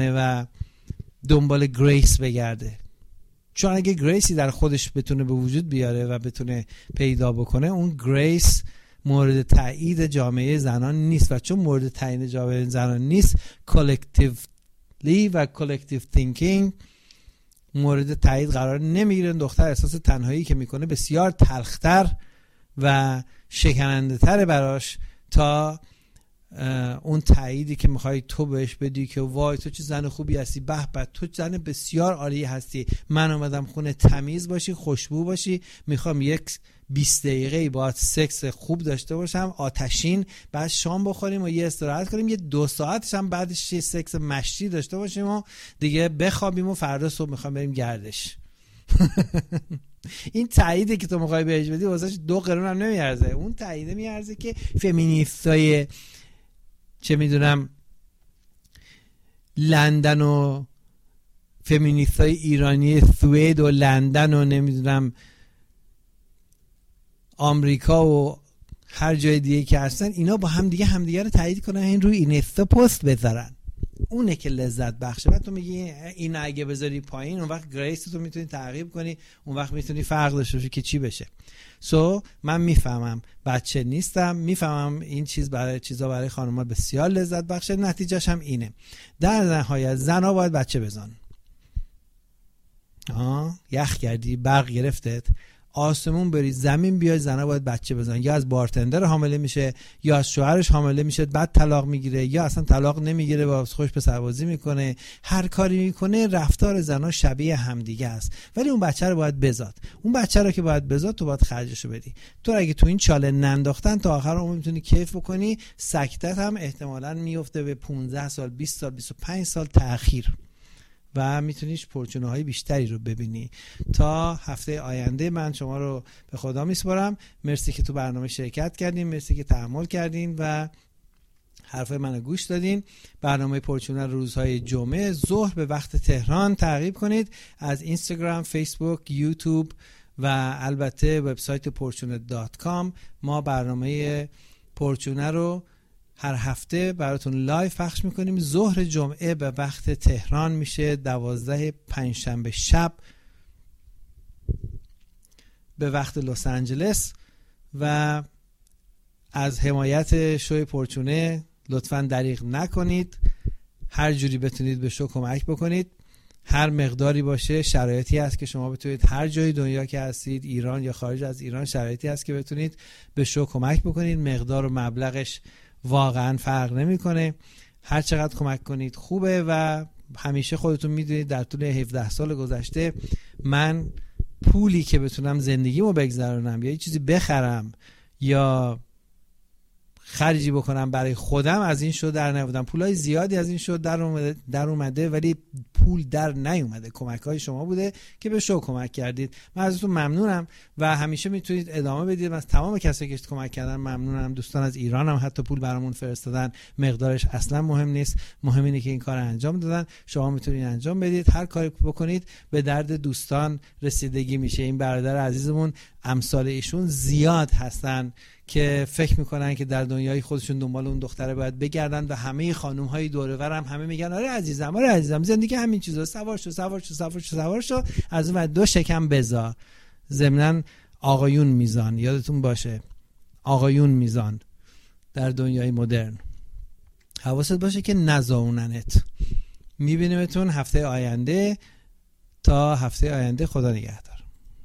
و دنبال گریس بگرده. چون اگه گریسی در خودش بتونه به وجود بیاره و بتونه پیدا بکنه، اون گریس مورد تایید جامعه زنان نیست و چون مورد تایید جامعه زنان نیست، کلکتیولی و کلکتیو تینکینگ مورد تایید قرار نمیگیره. دختر احساس تنهایی که میکنه بسیار تلختر و شکننده تره براش تا اون تاییدی که میخوای تو بهش بدی که وای تو چه زن خوبی هستی، به به تو زن بسیار عالی هستی، من اومدم خونه تمیز باشی، خوشبو باشی، میخوام یک 20 دقیقه باهات سکس خوب داشته باشم، آتشین، بعد شام بخوریم و یه استراحت کنیم، یه 2 ساعتش هم بعدش یه سکس مشتی داشته باشیم و دیگه بخوابیم و فردا صبح میخوام بریم گردش. این تاییدی که تو میخوای بهش بدی واسش 2 قرون هم نمیارزه. اون تاییده میارزه که فمینیستای چه میدونم لندن و فمینیستای ایرانی سوئد و لندن و نمیدونم آمریکا و هر جای دیگه که هستن، اینا با همدیگه رو تایید کنن، این روی اینستا پست بذارن، اونه که لذت بخشه. بعد تو میگی این اگه بذاری پایین، اون وقت گریس تو میتونی تعقیب کنی، اون وقت میتونی فرق داشته باشی که چی بشه. من میفهمم، بچه نیستم، میفهمم این چیزا برای خانم‌ها بسیار لذت بخشه، نتیجهش هم اینه در نهایت زنها باید بچه بزن. یخ کردی، برق گرفتت، آسمون بری زمین بیای، زنها باید بچه بزن. یا از بارتندر حامله میشه، یا از شوهرش حامله میشه بعد طلاق میگیره، یا اصلا طلاق نمیگیره و خوش به سربازی میکنه. هر کاری میکنه رفتار زنها شبیه همدیگه است، ولی اون بچه رو باید بزاد. اون بچه رو که باید بزاد تو باید خرجشو بدی. تو اگه تو این چاله ننداختن تا آخر عمر میتونی کیف بکنی، سکتت هم احتمالاً میفته به 15 سال 20 سال 25 سال تأخیر و میتونیش پرچونه های بیشتری رو ببینی. تا هفته آینده من شما رو به خدا میسپارم. مرسی که تو برنامه شرکت کردین، مرسی که تحمل کردین و حرف منو گوش دادین. برنامه پرچونه روزهای جمعه ظهر به وقت تهران تعقیب کنید از اینستاگرام، فیسبوک، یوتیوب و البته وبسایت porchune.com. ما برنامه پرچونه رو هر هفته براتون لایو پخش میکنیم. ظهر جمعه به وقت تهران میشه 12 پنجشنبه شب به وقت لس آنجلس. و از حمایت شوی پرچونه لطفاً دریغ نکنید، هر جوری بتونید به شو کمک بکنید، هر مقداری باشه. شرایطی هست که شما بتونید هر جای دنیا که هستید، ایران یا خارج از ایران، شرایطی هست که بتونید به شو کمک بکنید. مقدار و مبلغش واقعا فرق نمیکنه، هر چقدر کمک کنید خوبه. و همیشه خودتون میدونید در طول 17 سال گذشته من پولی که بتونم زندگیمو بگذرونم یا یه چیزی بخرم یا خرجی بکنم برای خودم از این شو در نیاوردم. پولای زیادی از این شو در اومده ولی پول در نیومده. کمک‌های شما بوده که به شو کمک کردید. من ازتون ممنونم و همیشه میتونید ادامه بدید. من از تمام کسایی که کمک کردن ممنونم. دوستان از ایران هم حتی پول برامون فرستادن، مقدارش اصلا مهم نیست، مهم اینه که این کار انجام دادن. شما میتونید انجام بدید، هر کاری بکنید به درد دوستان رسیدگی میشه. این برادر عزیزمون امثال ایشون زیاد هستن که فکر میکنن که در دنیای خودشون دنبال اون دختره باید بگردن و همه خانم‌های دور و برم همه میگن آره عزیزم زندگی همین چیزا، سوار شو از اون 2 شکم بزا. ضمناً آقایون میزان، یادتون باشه آقایون میزان در دنیای مدرن. حواست باشه که نزاوننت. میبینیمتون هفته آینده. تا هفته آینده، خدا نگهدار.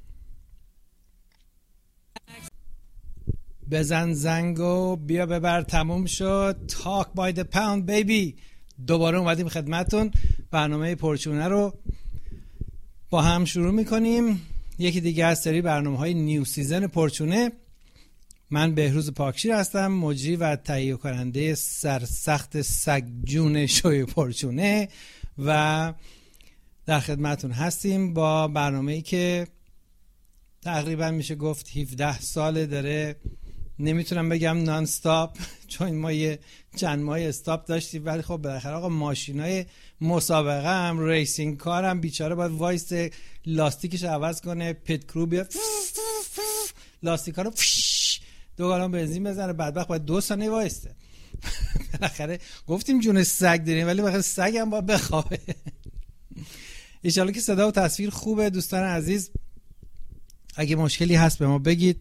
بزن زنگو بیا ببر، تموم شد. Talk by the pound baby. دوباره اومدیم خدمتون. برنامه پرچونه رو با هم شروع میکنیم. یکی دیگه از سری برنامه‌های نیو سیزن پرچونه. من بهروز پاکشیر هستم، مجری و تهیه کننده سرسخت سگجون شوی پرچونه و در خدمتون هستیم با برنامه‌ای که تقریبا میشه گفت 17 ساله داره. نمیتونم بگم نان استاپ چون ما یه چند ماه استاپ داشتیم، ولی خب بالاخره آقا ماشینای مسابقه هم ریسینگ کار هم بیچاره باید وایس لاستیکش عوض کنه، پیت کرو بیاد لاستیکا رو 2 گالون بنزین بزنه، بدبخت باید 2 ثانیه وایسته. بالاخره گفتیم جون سگ داریم ولی بالاخره سگ هم باید بخوابه. ان شاءالله که صدا و تصویر خوبه. دوستان عزیز اگه مشکلی هست به ما بگید.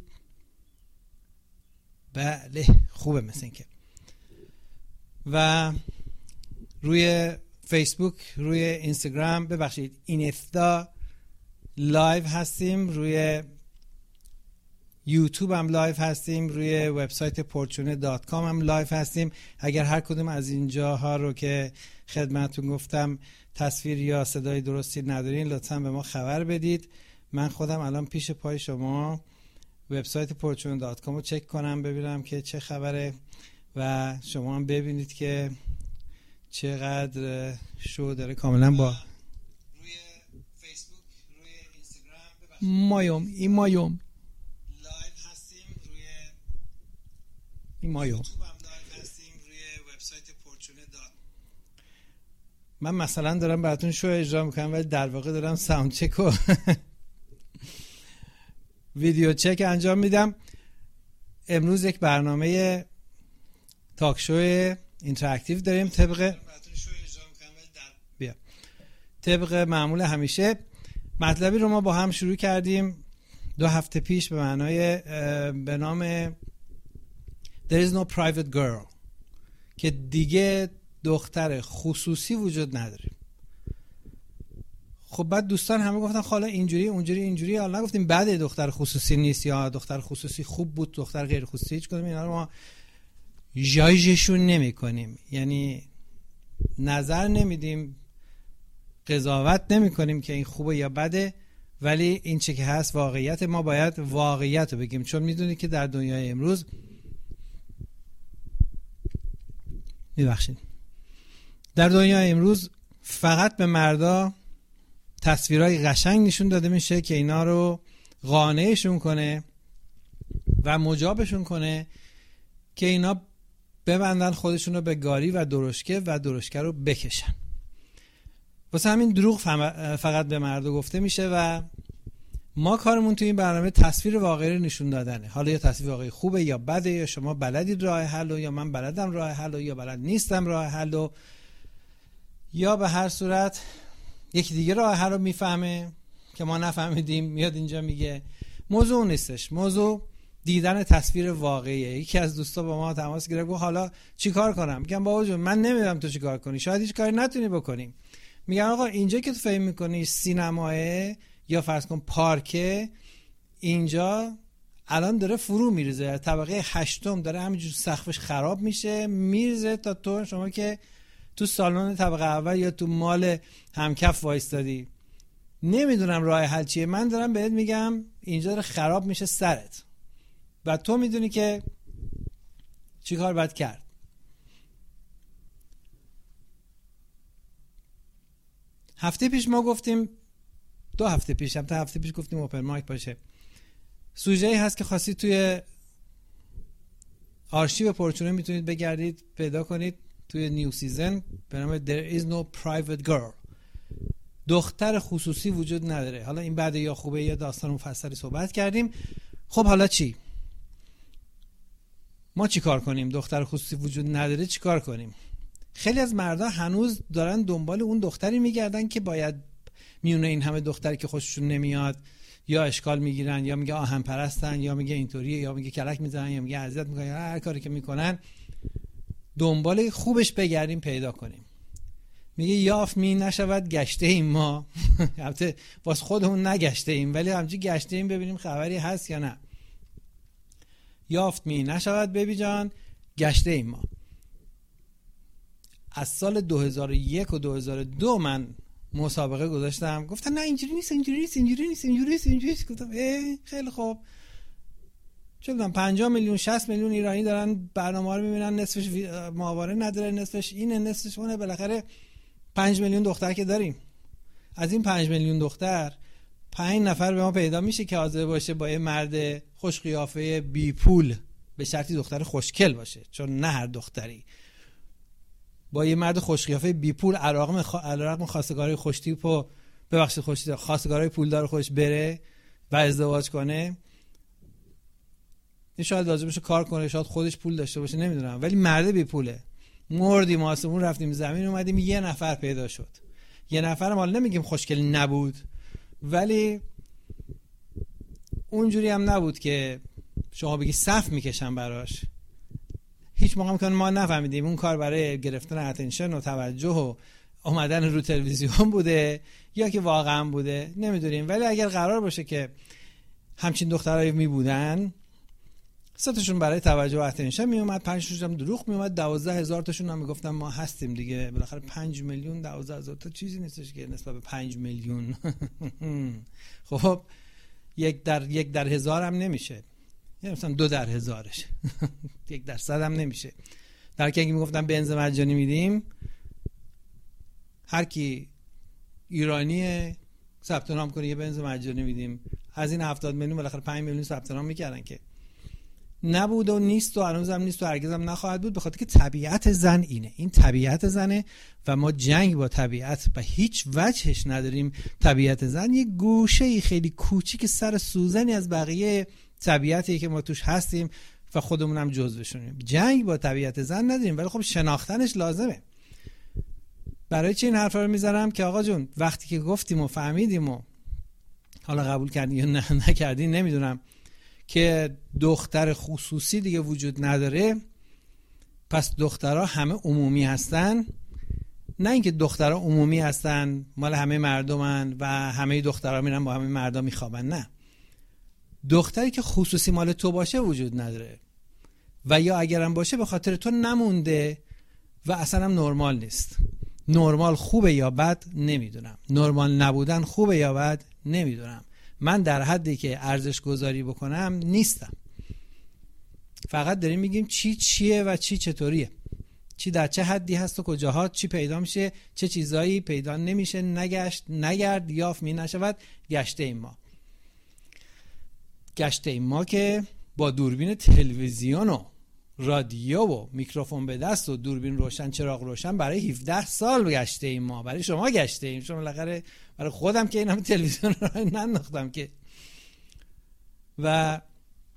بله خوبه مثل این که. و روی فیسبوک، روی اینستاگرام، ببخشید اینستا لایو هستیم، روی یوتیوب هم لایو هستیم، روی وبسایت portune.com هم لایو هستیم. اگر هر کدوم از این جاها رو که خدمتتون گفتم تصویر یا صدای درستی ندارین لطفاً به ما خبر بدید. من خودم الان پیش پای شما وبسایت portune.com رو چک کنم ببینم که چه خبره و شما هم ببینید که چقدر شو داره کاملا با روی فیسبوک، روی اینستاگرام مایوم این مایوم لایو هستیم، روی این مایوم لایو هستیم، روی وبسایت portune.com. من مثلا دارم براتون شو اجرا میکنم ولی در واقع دارم ساوند چک و ویدیو چک انجام میدم. امروز یک برنامه تاک شو اینتراکتیو داریم طبق معمول همیشه. مطلبی رو ما با هم شروع کردیم 2 هفته پیش به معنای به نام There is no private girl که دیگه دختر خصوصی وجود نداره. خب بعد دوستان همه گفتن حالا اینجوری اونجوری اینجوری، حالا نگفتیم بعد دختر خصوصی نیست یا دختر خصوصی خوب بود دختر غیر خصوصی، هیچ کدوم اینا رو ما جایزشون نمی کنیم، یعنی نظر نمیدیم، قضاوت نمی کنیم که این خوبه یا بده، ولی این چه که هست واقعیت. ما باید واقعیت رو بگیم چون میدونید که در دنیای امروز در دنیای امروز فقط به مردا تصویرهای قشنگ نشون داده میشه که اینا رو قانعشون کنه و مجابشون کنه که اینا ببندن خودشون رو به گاری و درشکه و درشکه رو بکشن. واسه همین دروغ فقط به مردا گفته میشه و ما کارمون توی این برنامه تصویر واقعی رو نشون دادنه. حالا یا تصویر واقعی خوبه یا بده، یا شما بلدید راه حل یا من بلدم راه حل یا بلد نیستم راه حل، یا به هر صورت یکی دیگه راه حل رو میفهمه که ما نفهمیدیم میاد اینجا میگه. موضوع نیستش، موضوع دیدن تصویر واقعیه. یکی از دوستا با ما تماس گرفت گفت حالا چیکار کنم؟ میگم بابا جون من نمیدونم تو چیکار کنی، شاید هیچ کاری نتونی بکنی. میگم آقا اینجا که تو فهم میکنی سینماه یا فرض کن پارکه، اینجا الان داره فرو میریزه، طبقه 8 داره همینجور سقفش خراب میشه میریزه تا تو شما که تو سالن طبقه اول یا تو مال همکف وایستادی نمیدونم راه حل چیه. من دارم بهت میگم اینجا داره خراب میشه سرت و تو میدونی که چی کار باید کرد. هفته پیش ما گفتیم 2 هفته پیش تا هفته پیش گفتیم اوپن مایک باشه. سوژه‌ای هست که خواستید توی آرشیو پورچونه میتونید بگردید پیدا کنید توی نیو سیزن به نام There is no private girl. دختر خصوصی وجود نداره. حالا این بعد یا خوبه یا داستان مفصلی صحبت کردیم. خب حالا چی؟ ما چی کار کنیم؟ دختر خصوصی وجود نداره چی کار کنیم؟ خیلی از مردا هنوز دارن دنبال اون دختری میگردن که باید میونه این همه دختری که خوششون نمیاد یا اشکال میگیرن یا میگه آهن پرستن یا میگه اینطوریه یا میگه کلک میزنن یا میگه اذیت میکنن، هر کاری که میکنن دنبال خوبش بگردیم پیدا کنیم. میگه یافت می نشود گشته ایم ما. البته واسه خودمون نگشته ایم ولی همچی گشته ایم ببینیم خبری هست یا نه. یافت می نشود بیبی جان گشته ایم ما. از سال 2001 و 2002 من مسابقه گذاشتم، گفتن نه اینجوری نیست اینجوری نیست اینجوری نیست اینجوری نیست اینجوری نیست. گفتم خیلی خوب، چه بدونم 50 میلیون 60 میلیون ایرانی دارن برنامه رو میبینن، نصفش ماهواره نداره، نصفش اینه نصفش اونه، بالاخره 5 میلیون دختر که داریم. از این 5 میلیون دختر 5 نفر به ما پیدا میشه که حاضر باشه با یه مرد خوش قیافه بی پول، به شرطی دختر خوشگل باشه چون نه هر دختری، با یه مرد خوش قیافه بی پول علیرغم خواستگارای خوش تیپ و ببخشید خواستگارای پولدار خوش بره و ازدواج کنه. این شاید لازمشه کار کنه، شاید خودش پول داشته باشه، نمیدونم، ولی مرد بی پوله. مردیم آسمون رفتیم زمین اومدیم یه نفر پیدا شد. یه نفر مال نمیگیم خوشگل نبود، ولی اونجوری هم نبود که شما بگی صف میکشم براش. هیچ موقع میکنه ما نفهمیدیم اون کار برای گرفتن اتنشن و توجه و اومدن رو تلویزیون بوده یا که واقعا بوده، نمیدونیم. ولی اگر قرار باشه که همچین دخترایی میبودن، 3 تاشون برای توجه و اتنشن میومد، 5 تاشون هم دروغ میومد، 12,000 تاشون هم میگفتن ما هستیم دیگه. بالاخره 5 میلیون 12,000 تا چیزی نیستش که نسبت به 5 میلیون. خب 1 در 1000 هم نمیشه، یعنی مثلا 2 در 1000ش 1% هم نمیشه. در که اگه میگفتن بنز مجانی میدیم، هر کی ایرانیه ثبت نام کنه یه بنز مجانی میدیم، از این 70 میلیون بالاخره 5 میلیون ثبت نام میکردن که نبود و نیست و هنوزم نیست و هرگزم نخواهد بود، به خاطر که طبیعت زن اینه. این طبیعت زنه و ما جنگ با طبیعت به هیچ وجهش نداریم. طبیعت زن یه گوشه خیلی کوچیک سر سوزنی از بقیه طبیعتی که ما توش هستیم و خودمون هم جزوشونیم. جنگ با طبیعت زن نداریم، ولی خب شناختنش لازمه. برای چی این حرفا رو میذارم؟ که آقا جون وقتی که گفتیم و فهمیدیم و حالا قبول کردین یا نکردین نمیدونم که دختر خصوصی دیگه وجود نداره، پس دخترها همه عمومی هستن. نه اینکه دخترها عمومی هستن مال همه مردمن و همه دخترها میرن با همه مردا میخوابن، نه. دختری که خصوصی مال تو باشه وجود نداره و یا اگرم باشه به خاطر تو نمونده و اصلا هم نرمال نیست. نرمال خوبه یا بد نمیدونم، نرمال نبودن خوبه یا بد نمیدونم. من در حدی که ارزش گذاری بکنم نیستم. فقط داریم میگیم چی چیه و چی چطوریه، چی در چه حدی هست و کجاها چی پیدا میشه، چه چیزایی پیدا نمیشه، نگشت نگرد یافت می نشود. گشته این ما که با دوربین تلویزیون و رادیو و میکروفون به دست و دوربین روشن چراغ روشن برای 17 سال گشته ایم ما. برای شما گشته ایم، شما بالاخره برای خودم که این همه تلویزیون رو ننداختم که. و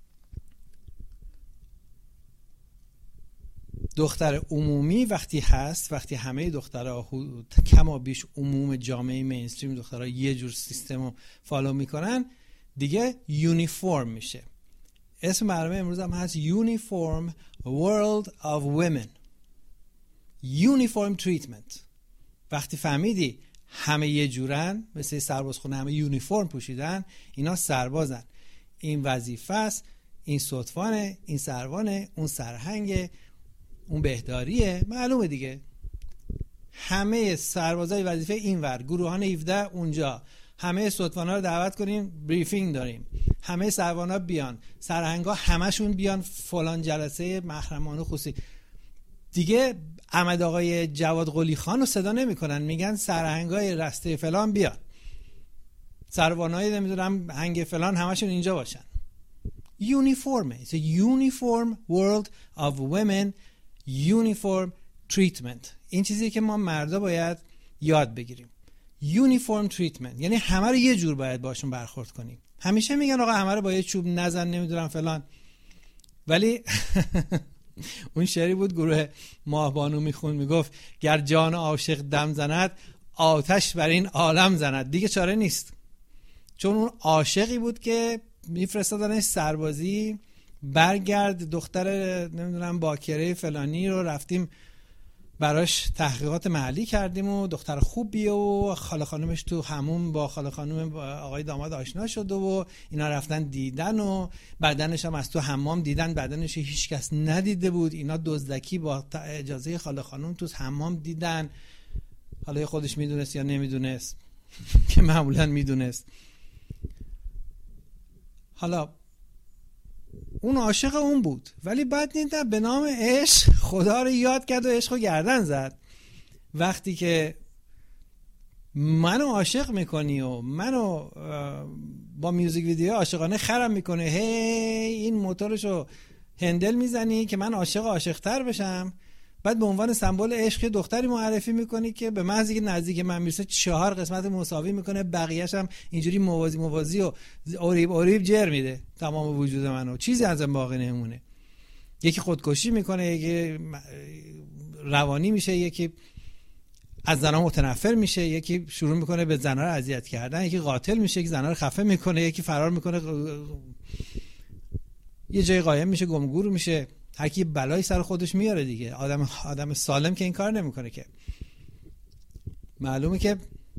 دختر عمومی وقتی هست، وقتی همه دخترها کم و بیش عموم جامعه مینستریم دخترها یه جور سیستم رو فالو میکنن، دیگه یونیفرم میشه. اسم برنامه امروز هم هست Uniform World of Women. Uniform Treatment. وقتی فهمیدی همه یه جورن، مثل سربازخونه همه یونیفرم پوشیدن، اینا سربازن، این وظیفه است، این صدفانه، این سروانه، اون سرهنگه، اون بهداریه، معلومه دیگه. همه سربازای وظیفه اینور، گروهان 17 اونجا، همه صدفانا رو دعوت کنیم، بریفینگ داریم، همه سروانا بیان، سرهنگا همشون بیان فلان جلسه محرمانه خصوصی. دیگه احمد آقای جواد قلی خان رو صدا نمی کنن، میگن سرهنگای رسته فلان بیان، سروانای نمیدونم هنگ فلان همشون اینجا باشن. یونیفرمه. It's a uniform world of women, uniform treatment. این چیزی که ما مردا باید یاد بگیریم. یونیفرم تریتمنت یعنی همه رو یه جور باید باشون برخورد کنیم. همیشه میگن آقا همه رو با یه چوب نزن نمیدونم فلان، ولی اون شعری بود گروه ماهبانو میخون، میگفت گر جان عاشق دم زند آتش بر این عالم زند. دیگه چاره نیست، چون اون عاشقی بود که میفرستادنش سربازی، برگرد دختر نمیدونم باکره فلانی رو رفتیم براش تحقیقات محلی کردیم و دختر خوبیه و خاله خانومش تو همون با خاله خانوم آقای داماد آشنا شده و اینا رفتن دیدن و بدنش هم از تو حمام دیدن، بدنش هیچ کس ندیده بود. اینا دزدکی با اجازه خاله خانوم تو حمام دیدن. حالا خودش میدونست یا نمیدونست که معمولا میدونست. حالا اون عاشق اون بود، ولی بعد نیدن به نام عشق خدا رو یاد کرد و عشق رو گردن زد. وقتی که منو عاشق میکنی و منو با میوزیک ویدیو عاشقانه خرم میکنه، هی این موتورشو هندل میزنی که من عاشقتر بشم، بعد به عنوان سمبل عشق دختری معرفی میکنی که به محض اینکه نزدیک من میرسه 4 قسمت مساوی میکنه، بقیه‌اش هم اینجوری موازی و اوریب جر میده تمام وجود منو، چیزی ازم باقی نمونه. یکی خودکشی میکنه، یکی روانی میشه، یکی از زنها متنفر میشه، یکی شروع میکنه به زنها رو اذیت کردن، یکی قاتل میشه، یکی زنها رو خفه میکنه، یکی فرار میکنه یه جای قایم میشه، گمگور میشه، هر کی بلایی سر خودش میاره دیگه. آدم سالم که این کار نمیکنه که. معلومه که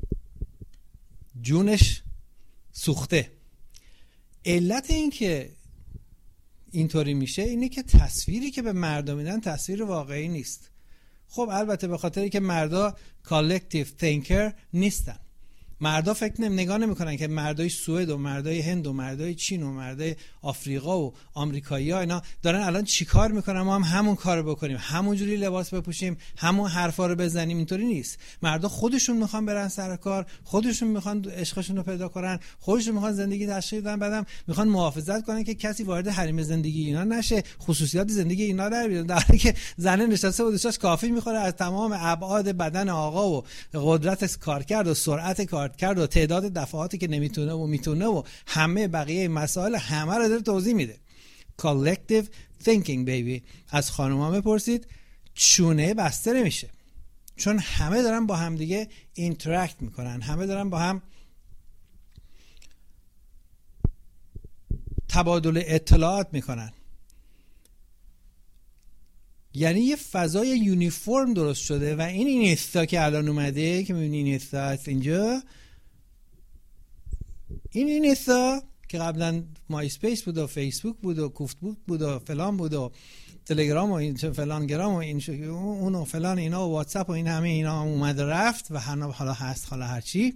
جونش سوخته. علت این که اینطوری میشه اینه که تصویری که به مردم میدن تصویر واقعی نیست. خب البته به خاطری که مردا کالکتیو تینکر نیستن. مردا فکر نگاه نمیکنن که مردای سوئد و مردای هند و مردای چین و مردای آفریقا و آمریکایی‌ها اینا دارن الان چیکار میکنن، ما هم همون کارو بکنیم، همون جوری لباس بپوشیم، همون حرفا رو بزنیم. اینطوری نیست. مردا خودشون میخوان برن سر کار، خودشون میخوان عشقشون رو پیدا کنن، خودشون میخوان زندگی تشکیل بدن، بعدم میخوان محافظت کنن که کسی وارد حریم زندگی اینا نشه، خصوصیات زندگی اینا در بیاد، در حالی که زنه نشسته و دستش کافی میخوره از تمام ابعاد بدن آقا و قدرت کارکرد و سرعت کارکرد و تعداد دفعاتی که نمیتونه و میتونه و همه بقیه مسائل همه رو داره توضیح میده. collective thinking baby. از خانوما بپرسید چونه بسته نمیشه، چون همه دارن با هم دیگه اینتراکت میکنن، همه دارن با هم تبادل اطلاعات میکنن. یعنی یه فضای یونیفرم درست شده و این اینستا که الان اومده که میبینی اینستا هست اینجا، این اینستا که قبلا مای اسپیس بود و فیسبوک بود و کوفت بود و فلان بود و تلگرام و این فلان گرام و این اون و فلان اینا و واتساپ و این همه اینا اومد و رفت و حالا هست، حالا هرچی،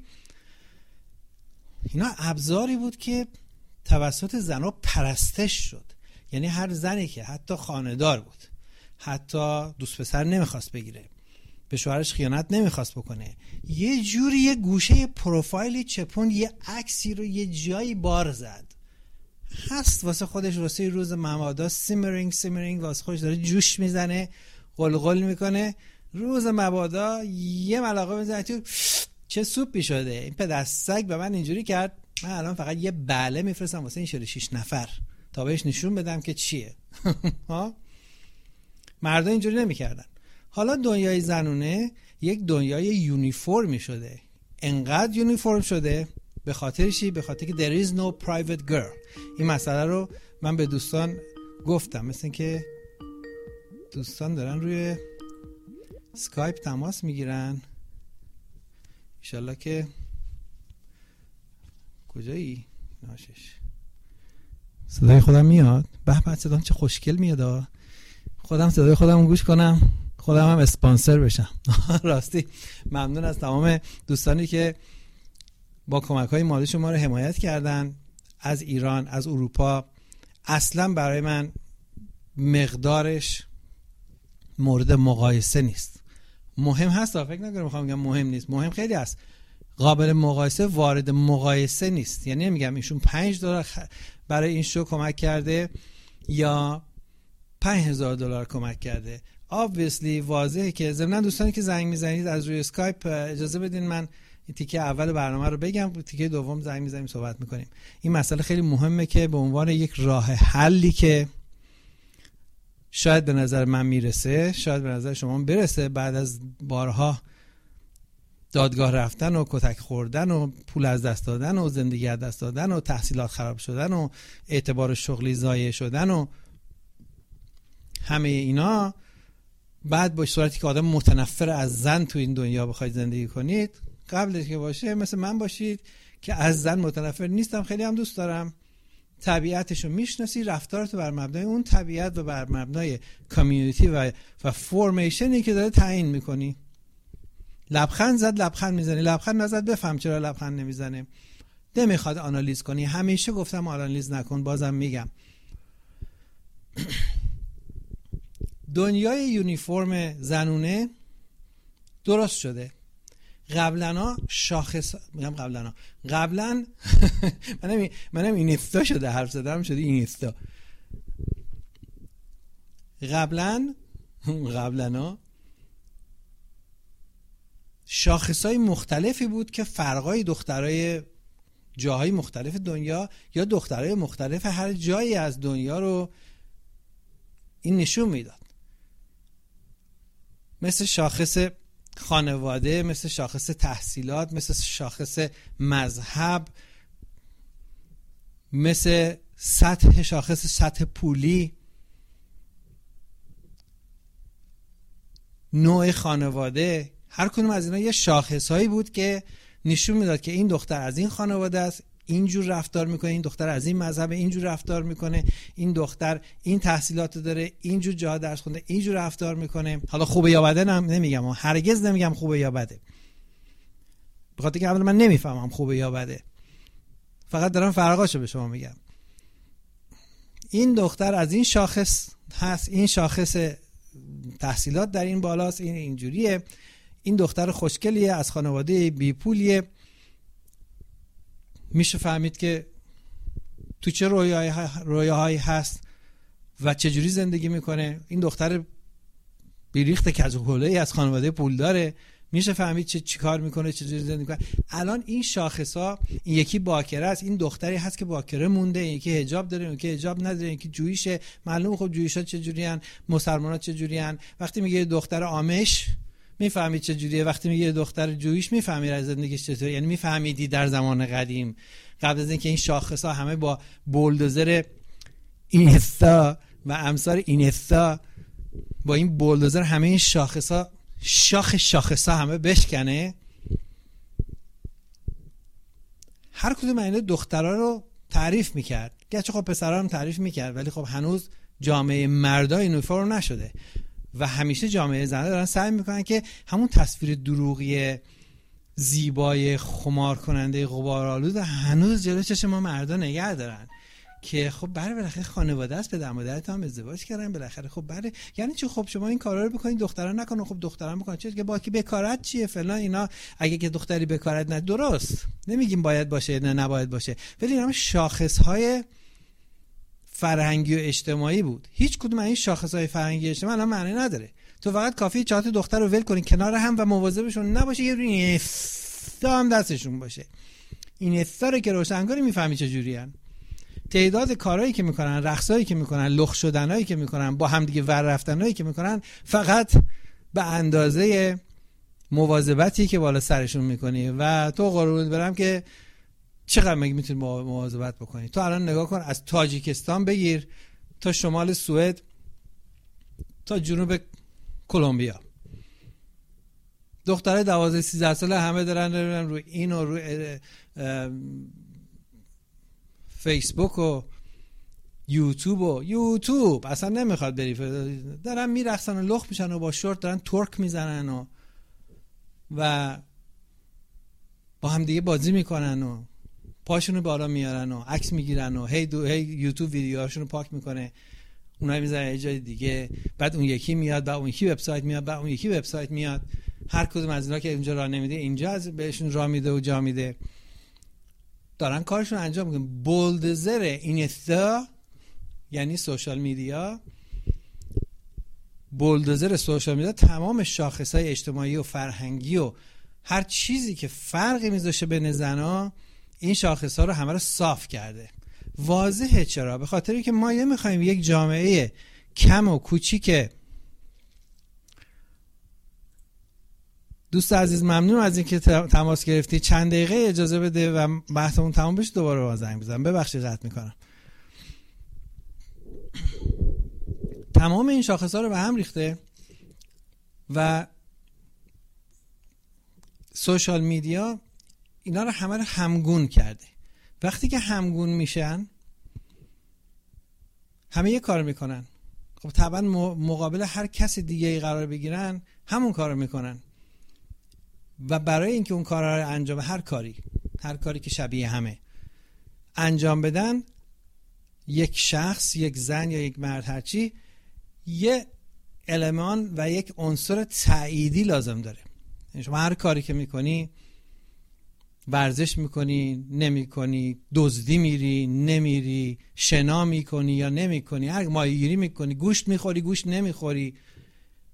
اینا ابزاری بود که توسط زنها پرستش شد. یعنی هر زنی که حتی خانه‌دار بود، حتی دوست پسر نمیخواست بگیره، به شوهرش خیانت نمیخواست بکنه، یه جوری یه گوشه پروفایلی چپون، یه عکسی رو یه جایی بار زد، هست واسه خودش واسه روز مبادا سیمرینگ واسه خودش داره جوش میزنه، قلقل میکنه، روز مبادا یه ملاقه میزنه تو چه سوپی شده، این پدر سگ به من اینجوری کرد، من الان فقط یه بله میفرستم واسه این 6 نفر تا بهش نشون بدم که چیه. ها مردا اینجوری نمیکردن. حالا دنیای زنونه یک دنیای یونیفرمی شده. انقدر یونیفرم شده به خاطر چی؟ به خاطر که there is no private girl. این مسئله رو من به دوستان گفتم، مثل که دوستان دارن روی اسکایپ تماس میگیرن. انشالله که کجایی؟ ناشش صدای خودم میاد؟ به به صدام چه خوشگل میاد. خودم صدای خودم گوش کنم، خودم هم اسپانسر بشم. راستی ممنون از تمام دوستانی که با کمک‌های مالی شما رو حمایت کردن، از ایران، از اروپا. اصلا برای من مقدارش مورد مقایسه نیست. مهم هست، فکر نکنم میخوام بگم مهم نیست، مهم خیلی هست، قابل مقایسه، وارد مقایسه نیست. یعنی نمیگم ایشون $5 برای این شو کمک کرده یا $5,000 کمک کرده. obviously واضحه که ضمن دوستانی که زنگ میزنید از روی اسکایپ اجازه بدین من تیکه اول برنامه رو بگم، تیکه دوم زنگ میزنیم صحبت میکنیم. این مسئله خیلی مهمه که به عنوان یک راه حلی که شاید به نظر من میرسه، شاید به نظر شما برسه، بعد از بارها دادگاه رفتن و کتک خوردن و پول از دست دادن و زندگی از دست دادن و تحصیلات خراب شدن و اعتبار شغلی ضایع شدن و همه اینا، بعد با صورتی که آدم متنفر از زن تو این دنیا بخواید زندگی کنید، قبلش که باشه مثل من باشید که از زن متنفر نیستم، خیلی هم دوست دارم، طبیعتشو میشناسی، رفتارتو بر مبنای اون طبیعت و بر مبنای کامیونیتی و فورمیشنی که داره تعیین میکنی. لبخند زد لبخند میزنی، لبخند نزد بفهم چرا لبخند نمیزنه. نمیخواد آنالیز کنی، همیشه گفتم آنالیز نکن، بازم میگم دنیای یونیفرم زنونه درست شده. قبلا منم اینستا شده حرف زدم شده اینستا. قبلا قبلنا شاخصهای مختلفی بود که فرقای دخترای جاهای مختلف دنیا یا دخترای مختلف هر جایی از دنیا رو این نشون میداد. مثل شاخص خانواده، مثل شاخص تحصیلات، مثل شاخص مذهب، مثل شاخص سطح پولی، نوع خانواده. هر کدوم از اینا یه شاخصهایی بود که نشون میداد که این دختر از این خانواده است، اینجور رفتار میکنه، این دختر از این مذهب اینجور رفتار میکنه، این دختر این تحصیلات داره، اینجور جا درس خونده، اینجور رفتار میکنه. حالا خوبه یا بده نمیگم، هرگز نمیگم خوبه یا بده، به خاطر که من نمیفهمم خوبه یا بده، فقط دارم فرقاشو به شما میگم. این دختر از این شاخص هست، این شاخص تحصیلات در این بالاست، این اینجوریه، این دختر خوشگلیه، از خانواده بی پولیه. میشه فهمید که تو چه رویاهایی هست و چه جوری زندگی میکنه. این دختر بیریخت کجوله از خانواده پول داره، میشه فهمید چی کار میکنه، چه جوری زندگی میکنه. الان این شاخصا، این یکی باکره است، این دختری هست که باکره مونده، این یکی حجاب داره، این یکی حجاب نداره، این یکی جویشه. معلومه خب جویشا چه جوریان، مسلمانات چه جوریان. وقتی میگه دختر آمش میفهمید چه جوریه، وقتی میگه دختر جویش میفهمید از زندگیش چطوره. یعنی میفهمیدی در زمان قدیم قبل از اینکه این شاخصا همه با بولدوزر اینستا و امثال اینستا با این بولدوزر همه این شاخصا شاخصا همه بشکنه، هر کدوم این دخترها رو تعریف میکرد. گرچه خب پسرها هم تعریف میکرد، ولی خب هنوز جامعه مردا این فرم نشده و همیشه جامعه زنها دارن سعی میکنن که همون تصویر دروغی زیبای خمار کننده غبارآلود هنوز جلوی چشم ما مردا نگه دارن که خب بالاخره خانواده است، پدر مادرت هم ازدواج کردن، بالاخره خب یعنی چی خب شما این کارا رو بکنید دخترا نکنن، خب دخترا میکنن چه که باکی بکارت چیه فلان اینا. اگه که دختری بکارت نه درست نمیگیم باید باشه نه نباید باشه، ولی اینا شاخصهای فرهنگی و اجتماعی بود. هیچ کدوم این شاخصهای فرهنگی اجتماعی الان معنی نداره. تو فقط کافیه 4 تا دختر رو ول کنی کنار هم و مواظبشون نباشه، یه اینستا هم دستشون باشه. این اینستا رو که روشنگاری میفهمی چه جوریان. تعداد کارهایی که میکنن، رقصایی که میکنن، لخ شدنایی که میکنن، با هم دیگه ور رفتنایی که میکنن، فقط به اندازه مواظبتی که بالا سرشون میکنی. و تو قربونت برم که چقدر میتونی مواظبت بکنی. تو الان نگاه کن، از تاجیکستان بگیر تا شمال سوئد تا جنوب کلمبیا، دختره 12-13 ساله همه دارن روی این و روی فیسبوک و یوتیوب اصلا نمیخواد بری، دارن میرقصن و لخ میشن و با شورت دارن تورک میزنن و با هم دیگه بازی میکنن و پاشونو بالا میارن و عکس میگیرن و هی یوتیوب ویدیوهاشونو پاک میکنه، اونها میذارن یه جای دیگه، بعد اون یکی میاد، بعد اون یکی وبسایت میاد، بعد اون یکی وبسایت میاد. هر کدوم از اینا که اینجا راه نمیده اینجا از بهشون راه میده و جا میده، دارن کارشون انجام میکنن. بولدوزر اینستا یعنی سوشال میدیا، بولدوزر سوشال میدیا تمام شاخصهای اجتماعی و فرهنگی و هر چیزی که فرقی میذاشه بین زنا، این شاخصها رو همه رو صاف کرده. واضحه. چرا؟ به خاطری که ما نمیخوایم یک جامعه کم و کوچیک. دوست عزیز ممنون از اینکه تماس گرفتی. چند دقیقه اجازه بده و بحثمون تموم بشه دوباره با زنگ بزنم. ببخشید قطع میکنم. تمام این شاخصها رو به هم ریخته و سوشال میدیا اینا رو همه رو همگون کرده. وقتی که همگون میشن همه یه کار میکنن، خب طبعا مقابل هر کس دیگه ای قرار بگیرن همون کار رو میکنن و برای اینکه اون کارا رو انجام، هر کاری که شبیه همه انجام بدن، یک شخص، یک زن یا یک مرد هرچی، یه المان و یک عنصر تأییدی لازم داره. شما هر کاری که میکنی، ورزش میکنی نمیکنی، دزدی میری نمیری، شنا میکنی یا نمیکنی، هر ماهیگیری میکنی، گوشت میخوری گوشت نمیخوری،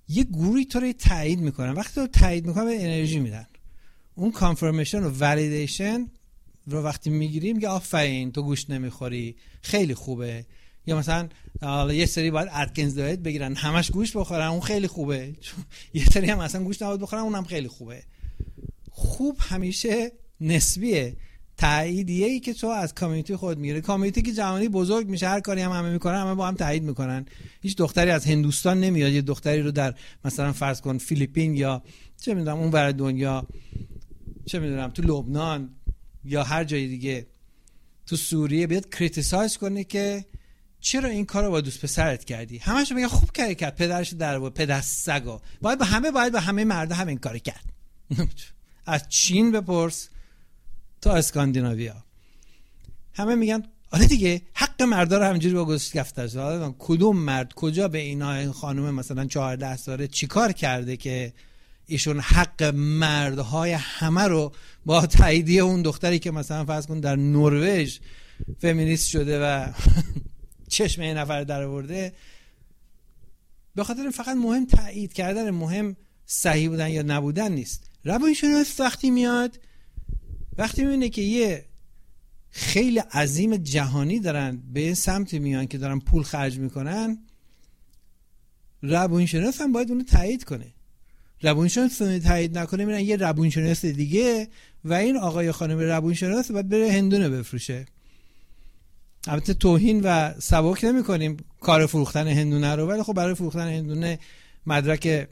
یه گروهی تو رو تایید میکنن. وقتی تو تایید میکنن به انرژی میدن. اون کانفرمیشن و والیدیشن رو وقتی میگیریم میگه آفرین تو گوش نمیخوری، خیلی خوبه. یا مثلا حالا یه سری باید اتکنز دایت بگیرن همش گوش بخورن، اون خیلی خوبه. یه سری هم اصلا گوش نباید بخورن، اونم خیلی خوبه. خوب همیشه نسبیه. تاییدیه‌ای که تو از کامیونیتی خود میگیری، کامیونیتی که جهانی بزرگ میشه، هر کاری هم همه میکنن، همه با هم تایید میکنن. هیچ دختری از هندوستان نمیاد یه دختری رو در مثلا فرض کن فیلیپین یا چه میدونم اون ور دنیا، چه میدونم تو لبنان یا هر جای دیگه، تو سوریه، بیاد کریتیسایز کنه که چرا این کارو با دوست پسرت کردی. همش میگن خوب کاری کرد، پدرش در و پدر سگا، باید به همه مردا همین کارو کرد. از چین بپرس تا اسکاندیناویا همه میگن آره دیگه حق مردا رو همینجوری با گوش گفتر. کدوم مرد کجا به این خانم مثلا 14 ساله چیکار کرده که ایشون حق مردهای همه رو با تاییدیه اون دختری که مثلا فرض کن در نروژ فمینیست شده و چشم این نفر در آورده، به خاطر فقط مهم تایید کردن، مهم صحیح بودن یا نبودن نیست. روانشناس وقتی میاد، وقتی میبینه که یه خیلی عظیم جهانی دارن به این سمت میان که دارن پول خرج میکنن، روانشناس هم باید اونو تایید کنه. روانشناس تایید نکنه میرن یه روانشناس دیگه و این آقای خانم روانشناس باید بره هندونه بفروشه. البته توهین و سبک نمی کنیم کار فروختن هندونه رو، ولی خب برای فروختن هندونه مدرک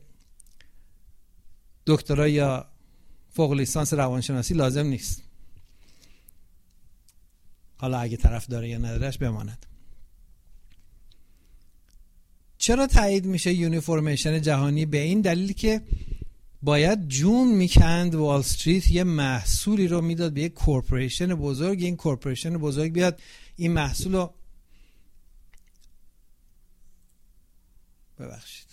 دکترا یا فوق لیسانس روانشناسی لازم نیست. حالا اگه طرف داره یا ندارش بماند. چرا تایید میشه یونیفورمیشن جهانی؟ به این دلیل که باید جون میکند وال استریت یه محصولی رو میداد به یک کورپوریشن بزرگ، این کورپوریشن بزرگ بیاد این محصول رو ببخشید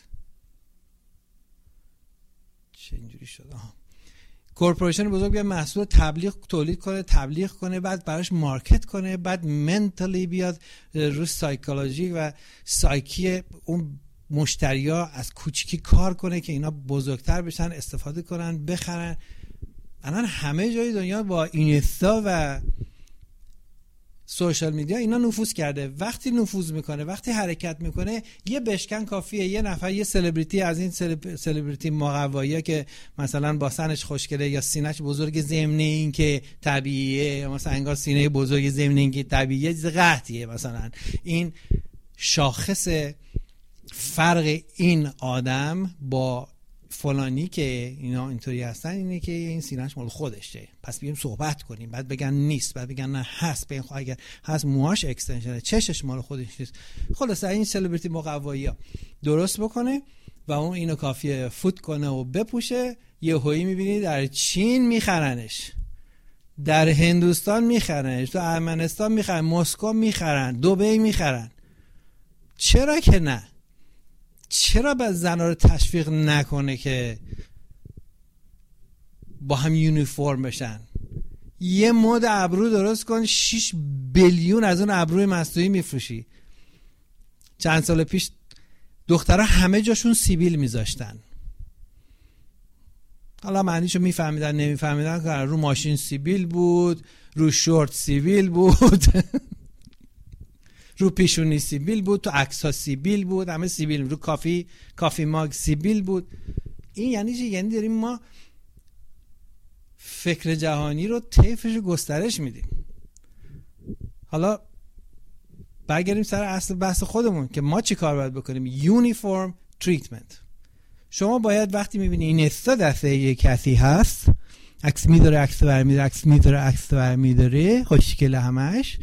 چه اینجوری شد، کورپوریشن بزرگ بیاد محصول تولید کنه، تبلیغ کنه، بعد براش مارکت کنه، بعد منتالی بیاد رو سایکولوژی و سایکی اون مشتریا از کوچیکی کار کنه که اینا بزرگتر بشن، استفاده کنن، بخرن. الان همه جای دنیا با اینستا و سوشال میدیا اینا نفوذ کرده. وقتی نفوذ میکنه، وقتی حرکت میکنه، یه بشکن کافیه، یه نفر، یه سلبریتی از این سلبریتی مقوایی که مثلا با سنش خوشگله یا سینه‌اش بزرگ ضمن این که طبیعیه، مثلا انگار سینه بزرگ ضمن این که طبیعیه چیز قحطیه، مثلا این شاخص فرق این آدم با فلانی که اینا اینطوری هستن اینه که این سینه‌اش مال خودشه، پس بیایم صحبت کنیم. بعد بگن نیست، بعد بگن نه هست، بگن خب اگر هست موهاش اکستنشنه، چشش مال خودش نیست. خلاص این سلبریتی مقوایی درست بکنه و اون اینو کافیه فوت کنه و بپوشه. یهویی میبینی در چین میخرنش، در هندوستان میخرنش، تو ارمنستان میخرن، مسکو میخرن، دبی میخرن. چرا که نه؟ چرا باید زنها رو تشویق نکنه که با هم یونیفرم بشن؟ یه مد ابرو درست کن، 6 بیلیون از اون ابروی مصنوعی میفروشی. چند سال پیش دخترها همه جاشون سیبیل میذاشتن. حالا معنیشو میفهمیدن نمیفهمیدن، رو ماشین سیبیل بود، رو شورت سیبیل بود رو پیشونی سیبیل بود، تو عکس‌ها سیبیل بود، همه سیبیل، رو کافی ماگ سیبیل بود. این یعنی چی؟ یعنی داریم ما فکر جهانی رو طیفش گسترش میدیم. حالا برگردیم سر اصل بحث خودمون که ما چی کار باید بکنیم. یونیفورم تریتمنت. شما باید وقتی میبینی این استا دسته یک کسی هست، عکس میداره، عکس برمیداره، عکس میداره، عکس برمیداره، خوشگله همش،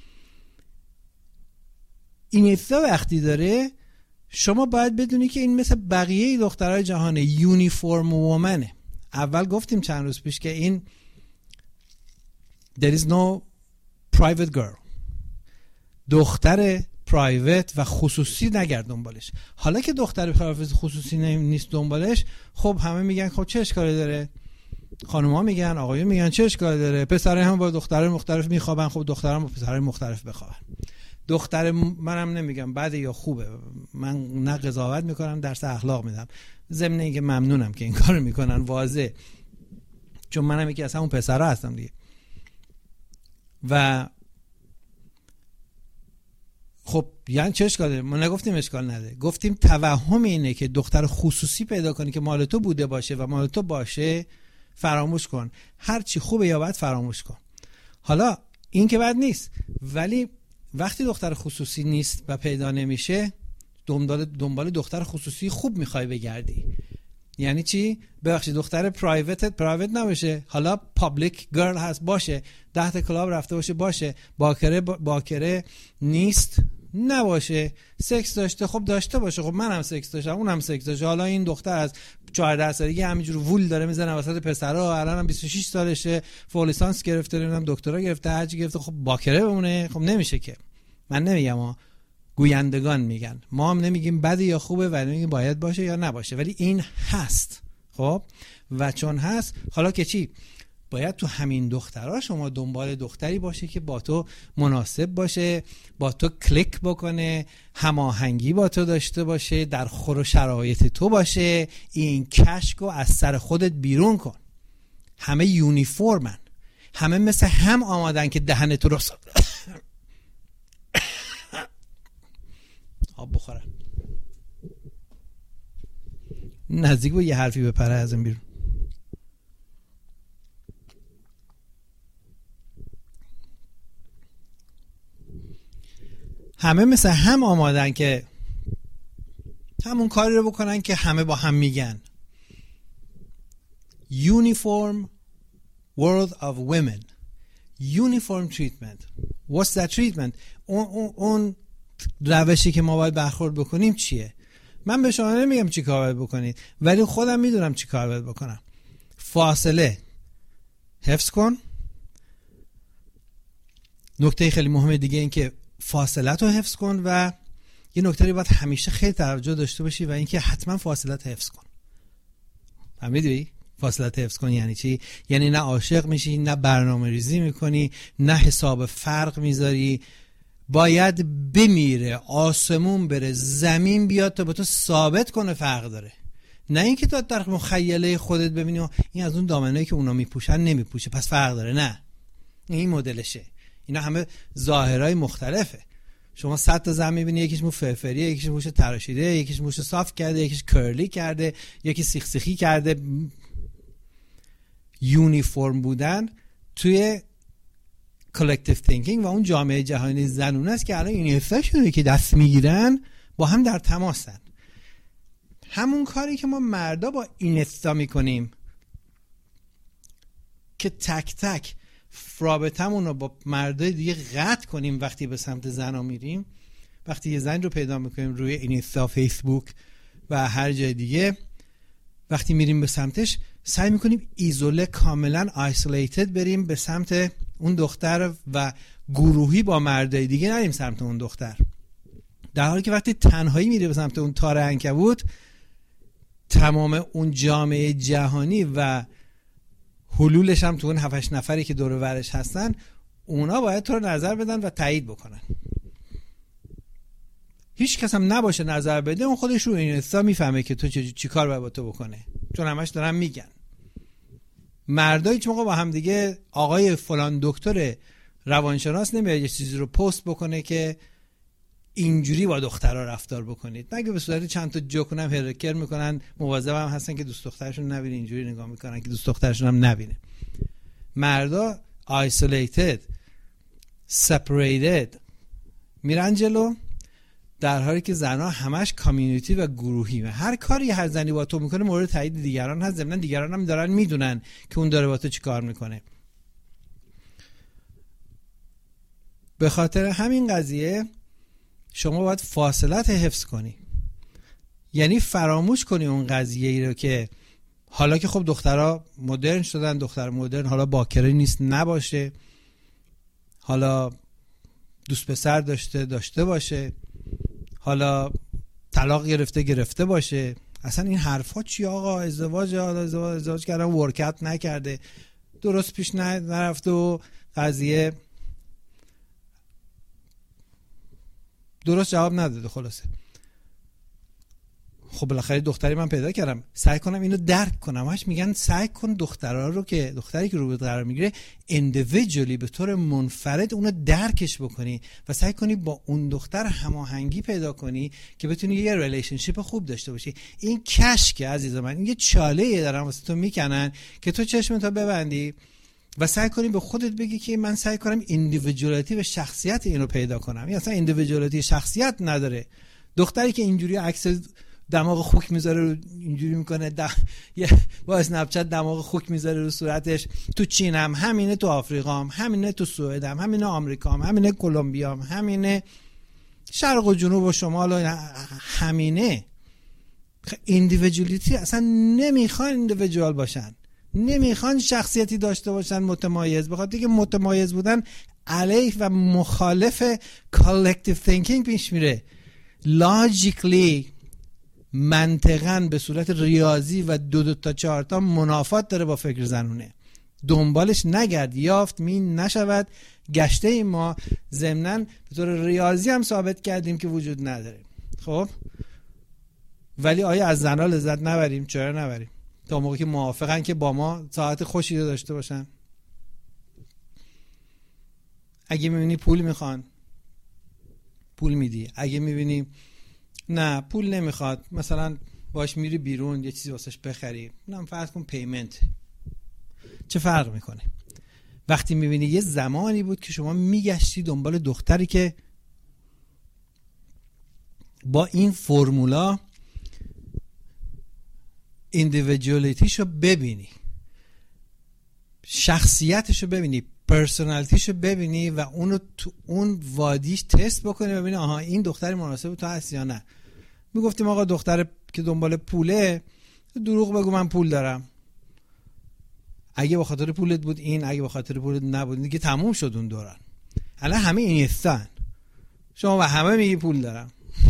این استا وقتی داره، شما باید بدونی که این مثل بقیه دخترای جهانه، یونیفورم وومنه. اول گفتیم چند روز پیش که این there is no private girl، دختر پرایوت و خصوصی نگرد دنبالش. حالا که دختر پرایوت خصوصی نیست دنبالش، خب همه میگن خب چه اشکالی داره؟ خانوما میگن، آقایون میگن چه اشکالی داره؟ پسرای هم با دخترای مختلف میخوابن، خب دخترها با پسرای مختلف بخوابن. دختر منم نمیگم بده یا خوبه، من نه قضاوت میکنم، درس اخلاق میدم، ضمن اینکه ممنونم که این کارو میکنن، واضح، چون منم یکی از همون پسرا هستم دیگه. و خب یعنی چه اشکال داره؟ ما نگفتیم اشکال نداره، گفتیم توهم اینه که دختر خصوصی پیدا کنی که مال تو بوده باشه و مال تو باشه، فراموش کن. هر چی خوبه یا بد فراموش کن. حالا این که بد نیست، ولی وقتی دختر خصوصی نیست و پیدا نمیشه، دنبال دختر خصوصی خوب میخوای بگردی. یعنی چی؟ ببخشید دختر پرایوت نباشه، حالا پابلیک گرل هست باشه، 10 تا کلاب رفته باشه، باکره نیست نباشه، سکس داشته خب داشته باشه، خب منم سکس داشتم اونم سکس داشته، حالا این دختر از 14 سالگی همینجور وول داره میزنه وسط پسرا، الانم 26 سالشه، فوق لیسانس گرفته، نمیدونم دکترا گرفته، هرچی گرفته، خب باکره بمونه؟ خب نمیشه که. من نمیگم گویندگان میگن، ما هم نمیگیم بده یا خوبه و نمیگیم باید باشه یا نباشه، ولی این هست. خب و چون هست، حالا که چی؟ باید تو همین دخترها شما دنبال دختری باشه که با تو مناسب باشه، با تو کلیک بکنه، هماهنگی با تو داشته باشه، در خور و شرایط تو باشه. این کشکو از سر خودت بیرون کن. همه یونیفورمن، همه مثل هم آمادن که دهن تو رو آب بخورن. نزدیک با یه حرفی بپره از این بیرون. همه مثل هم آمادن که همون کاری رو بکنن که همه با هم میگن. Uniform world of women, uniform treatment. What's that treatment? اون روشی که ما باید برخورد بکنیم چیه؟ من به شما نمیگم چی کار باید بکنید، ولی خودم میدونم چی کار باید بکنم. فاصله حفظ کن. نکته خیلی مهمه دیگه این که فاصله تو حفظ کن، و یه نکته باید همیشه خیلی توجه داشته باشی و اینکه حتما فاصله تو حفظ کن. فهمیدی؟ فاصله تو حفظ کن یعنی چی؟ یعنی نه عاشق میشی، نه برنامه ریزی میکنی، نه حساب فرق میذاری. باید بمیره، آسمون بره، زمین بیاد تا به تو ثابت کنه فرق داره. نه اینکه تو در مخیله خودت ببینی این از اون دامنه‌ای که اونا میپوشن نمیپوشه پس فرق داره. نه، این مدلشه. اینا همه ظاهرای مختلفه. شما 100 تا زن میبینی، یکیش مو فرفریه، یکیش موش تراشیده، یکیش موش صاف کرده، یکیش کرلی کرده، یکی سیخ سیخی کرده. یونیفرم بودن توی کلکتیو تینکینگ و اون جامعه جهانی زنونه است که الان این حساشونه که دست میگیرن با هم در تماسن. همون کاری که ما مردا با اینستا میکنیم که تک تک رابطمون رو با مردای دیگه قطع کنیم وقتی به سمت زنا میریم، وقتی یه زن رو پیدا میکنیم روی اینستا، فیسبوک و هر جای دیگه، وقتی میریم به سمتش سعی میکنیم ایزوله، کاملا آیسولیتد بریم به سمت اون دختر و گروهی با مردای دیگه نریم سمت اون دختر، در حالی که وقتی تنهایی میره به سمت اون تار عنکبوت، تمام اون جامعه جهانی و حلولش هم تو اون 7-8 نفری که دور و برش هستن، اونا باید تو رو نظر بدن و تایید بکنن. هیچ کس هم نباشه نظر بده، اون خودش رو اینستا میفهمه که تو چی کار باید با تو بکنه، چون همش دارن میگن. مردای هیچ موقع با هم دیگه آقای فلان دکتر روانشناس نمیاد یه چیزی رو پست بکنه که اینجوری با دخترها رفتار بکنید، مگه به صورت چند تا جوکنم هرکر میکنن، مواظب هم هستن که دوست دخترشون نبینه، اینجوری نگاه میکنن که دوست دخترشون هم نبینه. مردا isolated separated میرن جلو، در حالی که زنها همش کامیونیتی و گروهی و هر کاری هر زنی با تو میکنه مورد تایید دیگران هست، ضمن دیگران هم دارن میدونن که اون داره با تو چی کار میکنه. به خاطر همین قضیه شما باید فاصلت حفظ کنی، یعنی فراموش کنی اون قضیه ای رو که حالا که خب دخترها مدرن شدن، دختر مدرن حالا باکره نیست نباشه، حالا دوست پسر داشته باشه، حالا طلاق گرفته باشه. اصلا این حرفا چی آقا؟ ازدواج کردن ورکت نکرده، درست پیش نرفته و قضیه درست جواب نداده. خلاصه خب بالاخره دختری من پیدا کردم، سعی کنم اینو درک کنم. همش میگن سعی کن دخترها رو که دختری که رو قرار میگیره individually به طور منفرد اونو درکش بکنی و سعی کنی با اون دختر هماهنگی پیدا کنی که بتونی یه ریلیشنشیپ خوب داشته باشی. این کشکه عزیز من، این یه چاله‌ای دارن واسه تو میکنن که تو چشمتو ببندی و سعی کنی به خودت بگی که من سعی کنم ایندیویدوالیتی و شخصیت اینو پیدا کنم. این اصلا ایندیویدوالیتی شخصیت نداره. دختری که اینجوری عکس دماغ خوک میذاره اینجوری میکنه با اسنپ چت دماغ خوک میذاره رو صورتش، تو چین هم همینه، تو آفریقا هم همینه، تو سوئد هم همینه، آمریکا هم همینه، کلمبیا هم همینه، شرق و جنوب و شمال و همینه. ایندیویدوالیتی اصلا نمیخوان ایندیویدوال باشن، نمیخوان شخصیتی داشته باشن متمایز، بخاطر اینکه متمایز بودن علیه و مخالف کالکتیو تینکینگ پیش میره. لاجیکلی منطقاً به صورت ریاضی و 2 تا 4 تا منافات داره با فکر زنونه. دنبالش نگرد، یافت می نشود. گشته ای ما ضمناً به طور ریاضی هم ثابت کردیم که وجود نداره. خب ولی آیا از زنها لذت نبریم؟ چرا نبریم؟ تا موقعی که موافقن که با ما ساعت خوشی داشته باشن. اگه میبینی پول میخوان پول میدی، اگه میبینی نه پول نمیخواد مثلا باش میری بیرون یه چیزی واسش بخری، اونم فرض کن پیمنت، چه فرق میکنه؟ وقتی میبینی یه زمانی بود که شما میگشتی دنبال دختری که با این فرمولا ایندیویدوالیتیشو ببینی، شخصیتشو ببینی، پرسونالیتیشو ببینی و اونو تو اون وادیش تست بکنی ببینی آها این دختر مناسب تو هست یا نه. میگفتیم آقا دختر که دنبال پوله دروغ بگو من پول دارم. اگه به خاطر پولت بود این، اگه به خاطر پولت نبود دیگه تموم شد اون دوران. الان همه اینستان، شما و همه میگی پول دارم.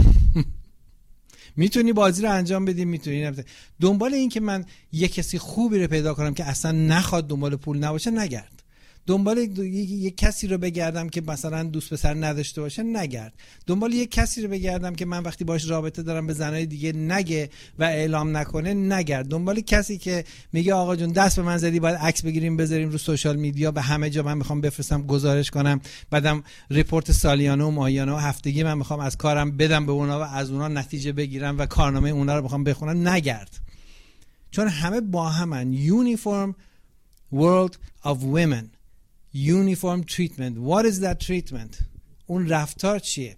میتونی بازی رو انجام بدی، میتونی دنبال این که من یه کسی خوبی رو پیدا کنم که اصلا نخواد دنبال پول نباشه نگرد. دنبال یک کسی رو بگردم که مثلا دوست پسر نداشته باشه نگرد. دنبال یک کسی رو بگردم که من وقتی باش رابطه دارم به زنای دیگه نگه و اعلام نکنه نگرد. دنبال کسی که میگه آقا جون دست به من زدی باید عکس بگیریم بذاریم رو سوشال میدیا به همه جا من میخوام بفرستم گزارش کنم، بعدم رپورت سالیانه و ماهیانه و هفتگی من میخوام از کارم بدم به اونا و از اونا نتیجه بگیرم و کارنامه اونا رو میخوام بخونم نگرد. چون همه با همن. Uniform World of Women. Uniform treatment. What is that treatment? اون رفتار چیه؟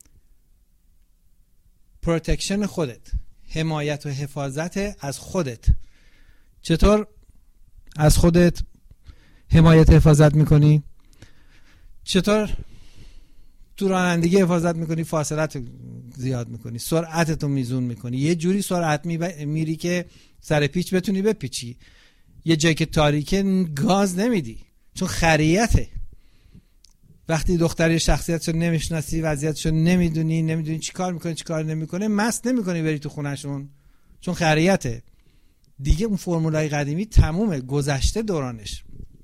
پروتکشن خودت، حمایت و حفاظت از خودت. چطور از خودت حمایت حفاظت میکنی؟ چطور تو رانندگی حفاظت میکنی؟ فاصلت زیاد میکنی، سرعتتو میزون میکنی، یه جوری سرعت میری که سر پیچ بتونی بپیچی. یه جایی که تاریکه گاز نمیدی چون خریته. وقتی دختری شخصیتشو نمیشناسی، وضعیتشو نمیدونی چی کار میکنه چی کار نمیکنه، مست نمیکنی بری تو خونهشون چون خریته. دیگه اون فرمولای قدیمی تمومه، گذشته دورانش.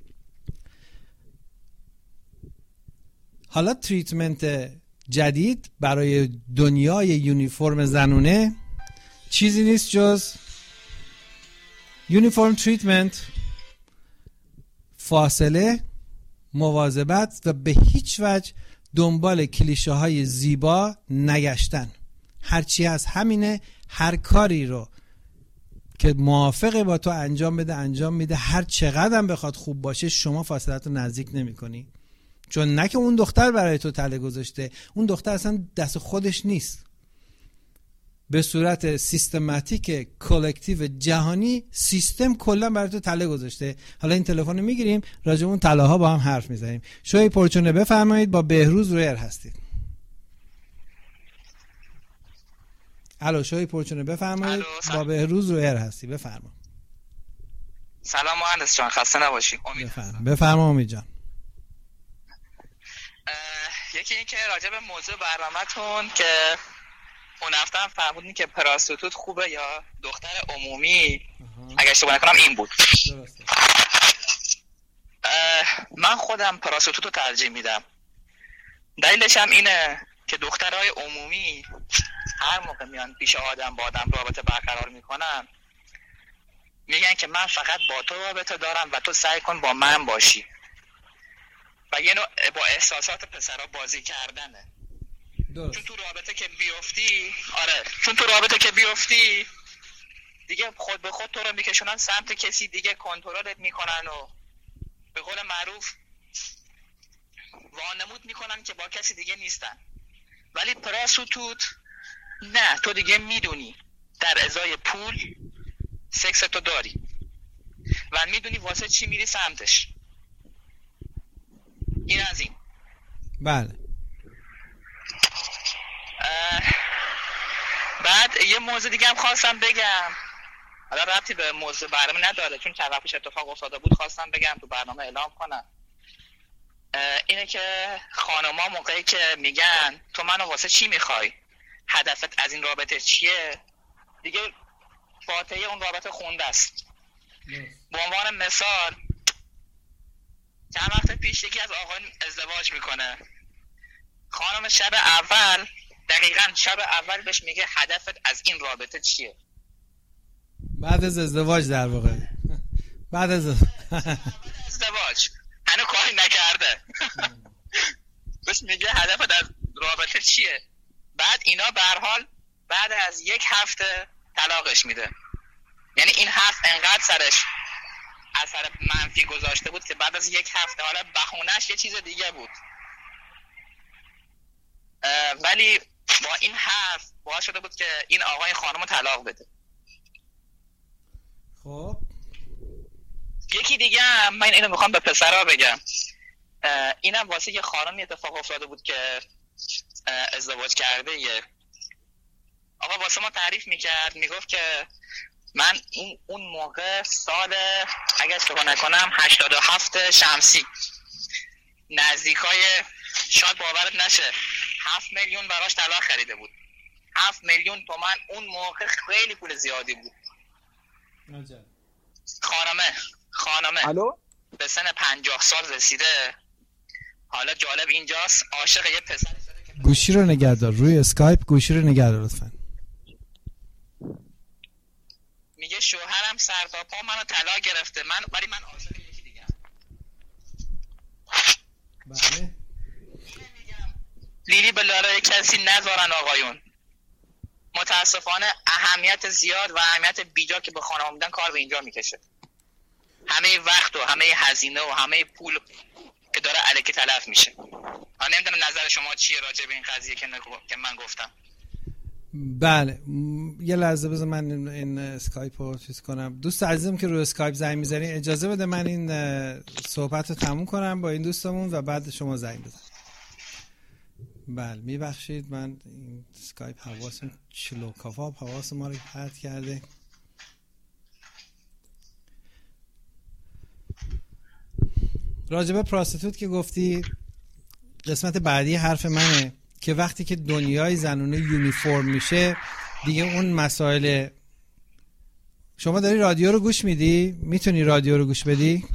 حالا تریتمنت جدید برای دنیای یونیفرم زنونه چیزی نیست جز یونیفرم تریتمنت، فاصله، مواظبت و به هیچ وجه دنبال کلیشه های زیبا نگشتن. هرچی از همینه، هر کاری رو که موافقه با تو انجام بده انجام میده، هر چقدر هم بخواد خوب باشه شما فاصلت رو نزدیک نمی کنی. چون نه که اون دختر برای تو تله گذاشته، اون دختر اصلا دست خودش نیست. به صورت سیستماتیک کلکتیو جهانی سیستم کلا برای تو تله گذاشته. حالا این تلفن رو میگیریم راجع اون تله ها با هم حرف میزنیم. شوی پرچونه بفرمایید، با بهروز رویر هستید. الو شوی پرچونه بفرمایید، با بهروز رویر هستی، بفرما. سلام مهندس جان، خسته نباشی. بفرما امید جان. یکی این که راجع به موضوع برنامه‌تون که اون هفته هم فرمودین که پراستیتوت خوبه یا دختر عمومی، اگه اشتباه نکنم این بود. درسته. من خودم پراستیتوت رو ترجیح میدم. دلیلش هم اینه که دخترای عمومی هر موقع میان پیش آدم با آدم رابطه برقرار میکنن میگن که من فقط با تو رابطه دارم و تو سعی کن با من باشی و یه نوع با احساسات پسرها بازی کردنه. درست. چون تو رابطه که بیفتی دیگه خود به خود تو رو میکشونن سمت کسی دیگه، کنترلت میکنن و به قول معروف وانمود میکنن که با کسی دیگه نیستن. ولی پراستوت نه، تو دیگه میدونی در ازای پول سکس تو داری و میدونی واسه چی میری سمتش. این از این. بله. بعد یه موضوع دیگه هم خواستم بگم، حالا ربطی به موضوع برنامه نداره چون چند وقت پیش اتفاق افتاده بود، خواستم بگم تو برنامه اعلام کنم. اینه که خانما موقعی که میگن تو منو واسه چی میخوای، هدفت از این رابطه چیه، دیگه فاتحه اون رابطه خونده است. به عنوان مثال چند وقت پیش یکی از آقایان ازدواج میکنه، خانم شب اول بهش میگه هدفت از این رابطه چیه. بعد از ازدواج در واقع بعد از ازدواج هنوز کاری نکرده بهش میگه هدفت از رابطه چیه. بعد اینا به هر حال بعد از یک هفته طلاقش میده. یعنی این حرف انقدر سرش اثر منفی گذاشته بود که بعد از یک هفته، حالا بهونه‌اش یه چیز دیگه بود، ولی با این حرف باعث شده بود که این آقای خانمو طلاق بده. خب یکی دیگه هم من اینو میخوام به پسرها بگم، اینم واسه یه خانمی اتفاق افتاده بود که ازدواج کرده. یه آقا واسه ما تعریف میکرد، میگفت که من اون موقع سال اگه اشتباه نکنم 87 شمسی نزدیکای، شاید باورت نشه، 7 میلیون براش طلا خریده بود. 7 میلیون تومان اون موقع خیلی پول زیادی بود. خانمه الو به سن 50 سال رسیده. حالا جالب اینجاست، عاشق یه پسر. گوشی رو نگهدار، روی اسکایپ گوشی رو نگهدار لطفاً. میگه شوهرم سر تا پا منو طلاق گرفته، ولی من عاشق یکی دیگه ام. بله. لیلی به لالای کسی نذارن آقایون. متاسفانه اهمیت زیاد و اهمیت بیجا که به خانم میدن کار به اینجا میکشه. همه وقت و همه هزینه و همه پول که داره الکی تلف میشه. من نمیدونم نظر شما چیه راجع به این قضیه که من گفتم. بله یه لحظه بذار من این اسکایپ رو چیز کنم. دوست عزیزم که رو اسکایپ زنگ میزنی اجازه بده من این صحبت رو تموم کنم با این دوستمون و بعد شما زنگ بزن. بله میبخشید من این اسکایپ حواسم چلو کافاب حواس ما رو پرت کرده. راجبه پراستیتوت که گفتی، قسمت بعدی حرف منه که وقتی که دنیای زنونه یونیفرم میشه دیگه اون مسائل. شما داری رادیو رو گوش میدی؟ میتونی رادیو رو گوش بدی؟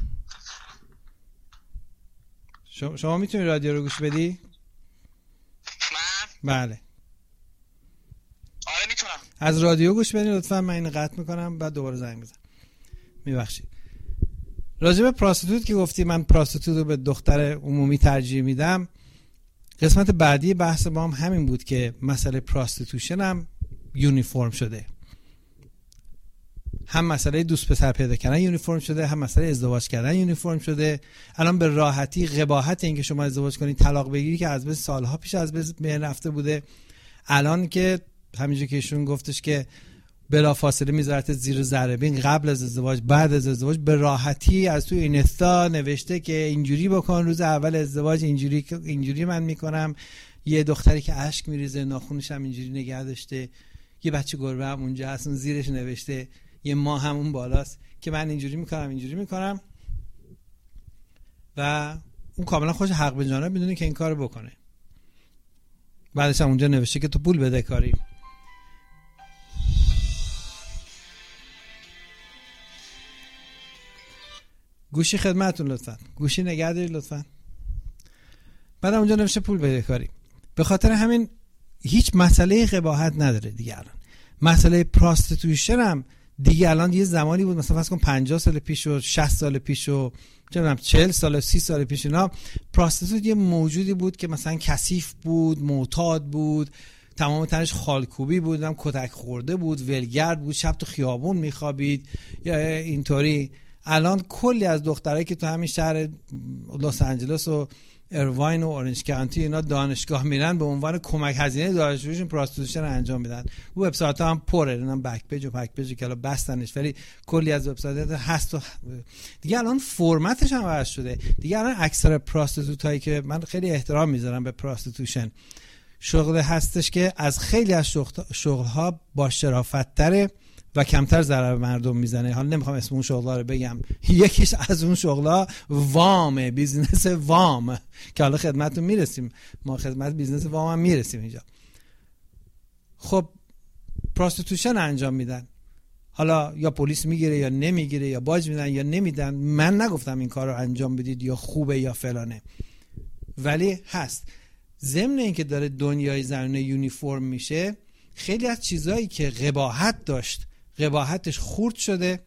شما میتونی رادیو رو گوش بدی؟ بله آره میتونم. از رادیو گوش بدی لطفا. من اینو قطع میکنم بعد دوباره زنگ بزن. میبخشید. راجب پراستیتوت که گفتی، من پراستیتوت رو به دختر عمومی ترجیح میدم. قسمت بعدی بحث با هم همین بود که مسئله پراستیتوشن هم یونیفرم شده. هم مسئله دوست پسر پیدا کردن یونیفرم شده، هم مسئله ازدواج کردن یونیفرم شده. الان به راحتی قباحت این که شما ازدواج کنید طلاق بگیری که از بین سالها پیش از بین رفته بوده. الان که همینجور که ایشون گفتش که بلافاصله میذارت زیر ذره بین قبل از ازدواج بعد از ازدواج، به از توی اینستا نوشته که اینجوری بکن، روز اول ازدواج اینجوری من میکنم. یه دختری که اشک میریزه، ناخونش هم اینجوری نگه داشته، یه بچه گربه هم اونجا هست، اون زیرش نوشته یه ماه همون بالاست که من اینجوری میکنم و اون کاملا خوش حق به جانب میدونه که این کارو بکنه. بعدش هم اونجا نوشته که تو پول بده کاری. گوشی خدمتتون لطفا، گوشی نگه دارید لطفا. بعد اونجا نوشته پول بده کاری. به خاطر همین هیچ مسئله قباحت نداره دیگه. الان مسئله پراستیتوشن هم دیگه الان یه زمانی بود مثلا فرض کن 50 سال پیش و 60 سال پیش و چه می‌دونم 40 سال 30 سال پیش اینا پراستیتوت یه موجودی بود که مثلا کثیف بود، معتاد بود، تمام تنش خالکوبی بود، کتک خورده بود، ولگرد بود، شب تو خیابون میخوابید یا اینطوری. الان کلی از دخترایی که تو همین شهر لس آنجلس و ایرواین و اورنج کانتی اینا دانشگاه میرن به عنوان کمک هزینه دانشجویشون پراستیتوشن انجام میدن. وبسایت ها هم پره، اینا بک پیج و پک پیجی که الان بستنش، ولی کلی از وبسایت هست و دیگه الان فرمتش هم عوض شده. دیگه الان اکثر پراستیتوتایی که من خیلی احترام میذارم به پراستیتوشن، شغل هستش که از خیلی از شغل‌ها با شرافت تره و کمتر ضرر به مردم میزنه. حالا نمیخوام اسم اون شغل‌ها رو بگم، یکیش از اون شغل‌ها وامه، بیزنس وام که حالا خدمتتون میرسیم، ما خدمت بیزنس وام هم میرسیم اینجا. خب پراستیتوشن انجام میدن، حالا یا پلیس میگیره یا نمیگیره، یا باج میدن یا نمیدن. من نگفتم این کار رو انجام بدید یا خوبه یا فلانه، ولی هست. ضمن اینکه داره دنیای زنانه یونیفرم میشه، خیلی از چیزایی که قباحت داشت قباحتش خرد شده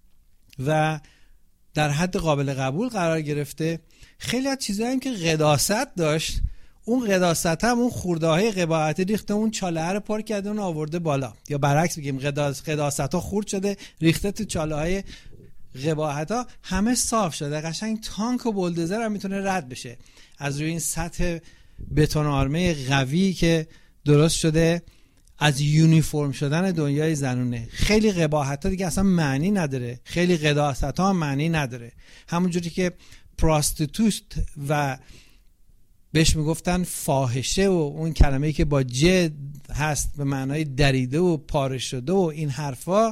و در حد قابل قبول قرار گرفته. خیلی از چیزایی هم که قداست داشت، اون قداست هم اون خورده‌های قباحتی ریخته، اون چاله رو پر کرده اون آورده بالا. یا برعکس بگیم قداست ها خرد شده ریخته تو چاله‌های قباحت ها، همه صاف شده. قشنگ تانک و بولدوزر هم میتونه رد بشه از روی این سطح بتون آرمه قوی که درست شده از یونیفرم شدن دنیای زنونه. خیلی قباحت ها دیگه اصلا معنی نداره، خیلی قداست ها هم معنی نداره. همونجوری که پراستیتوت و بهش میگفتن فاحشه و اون کلمه‌ای که با ج هست به معنای دریده و پاره شده و این حرفا،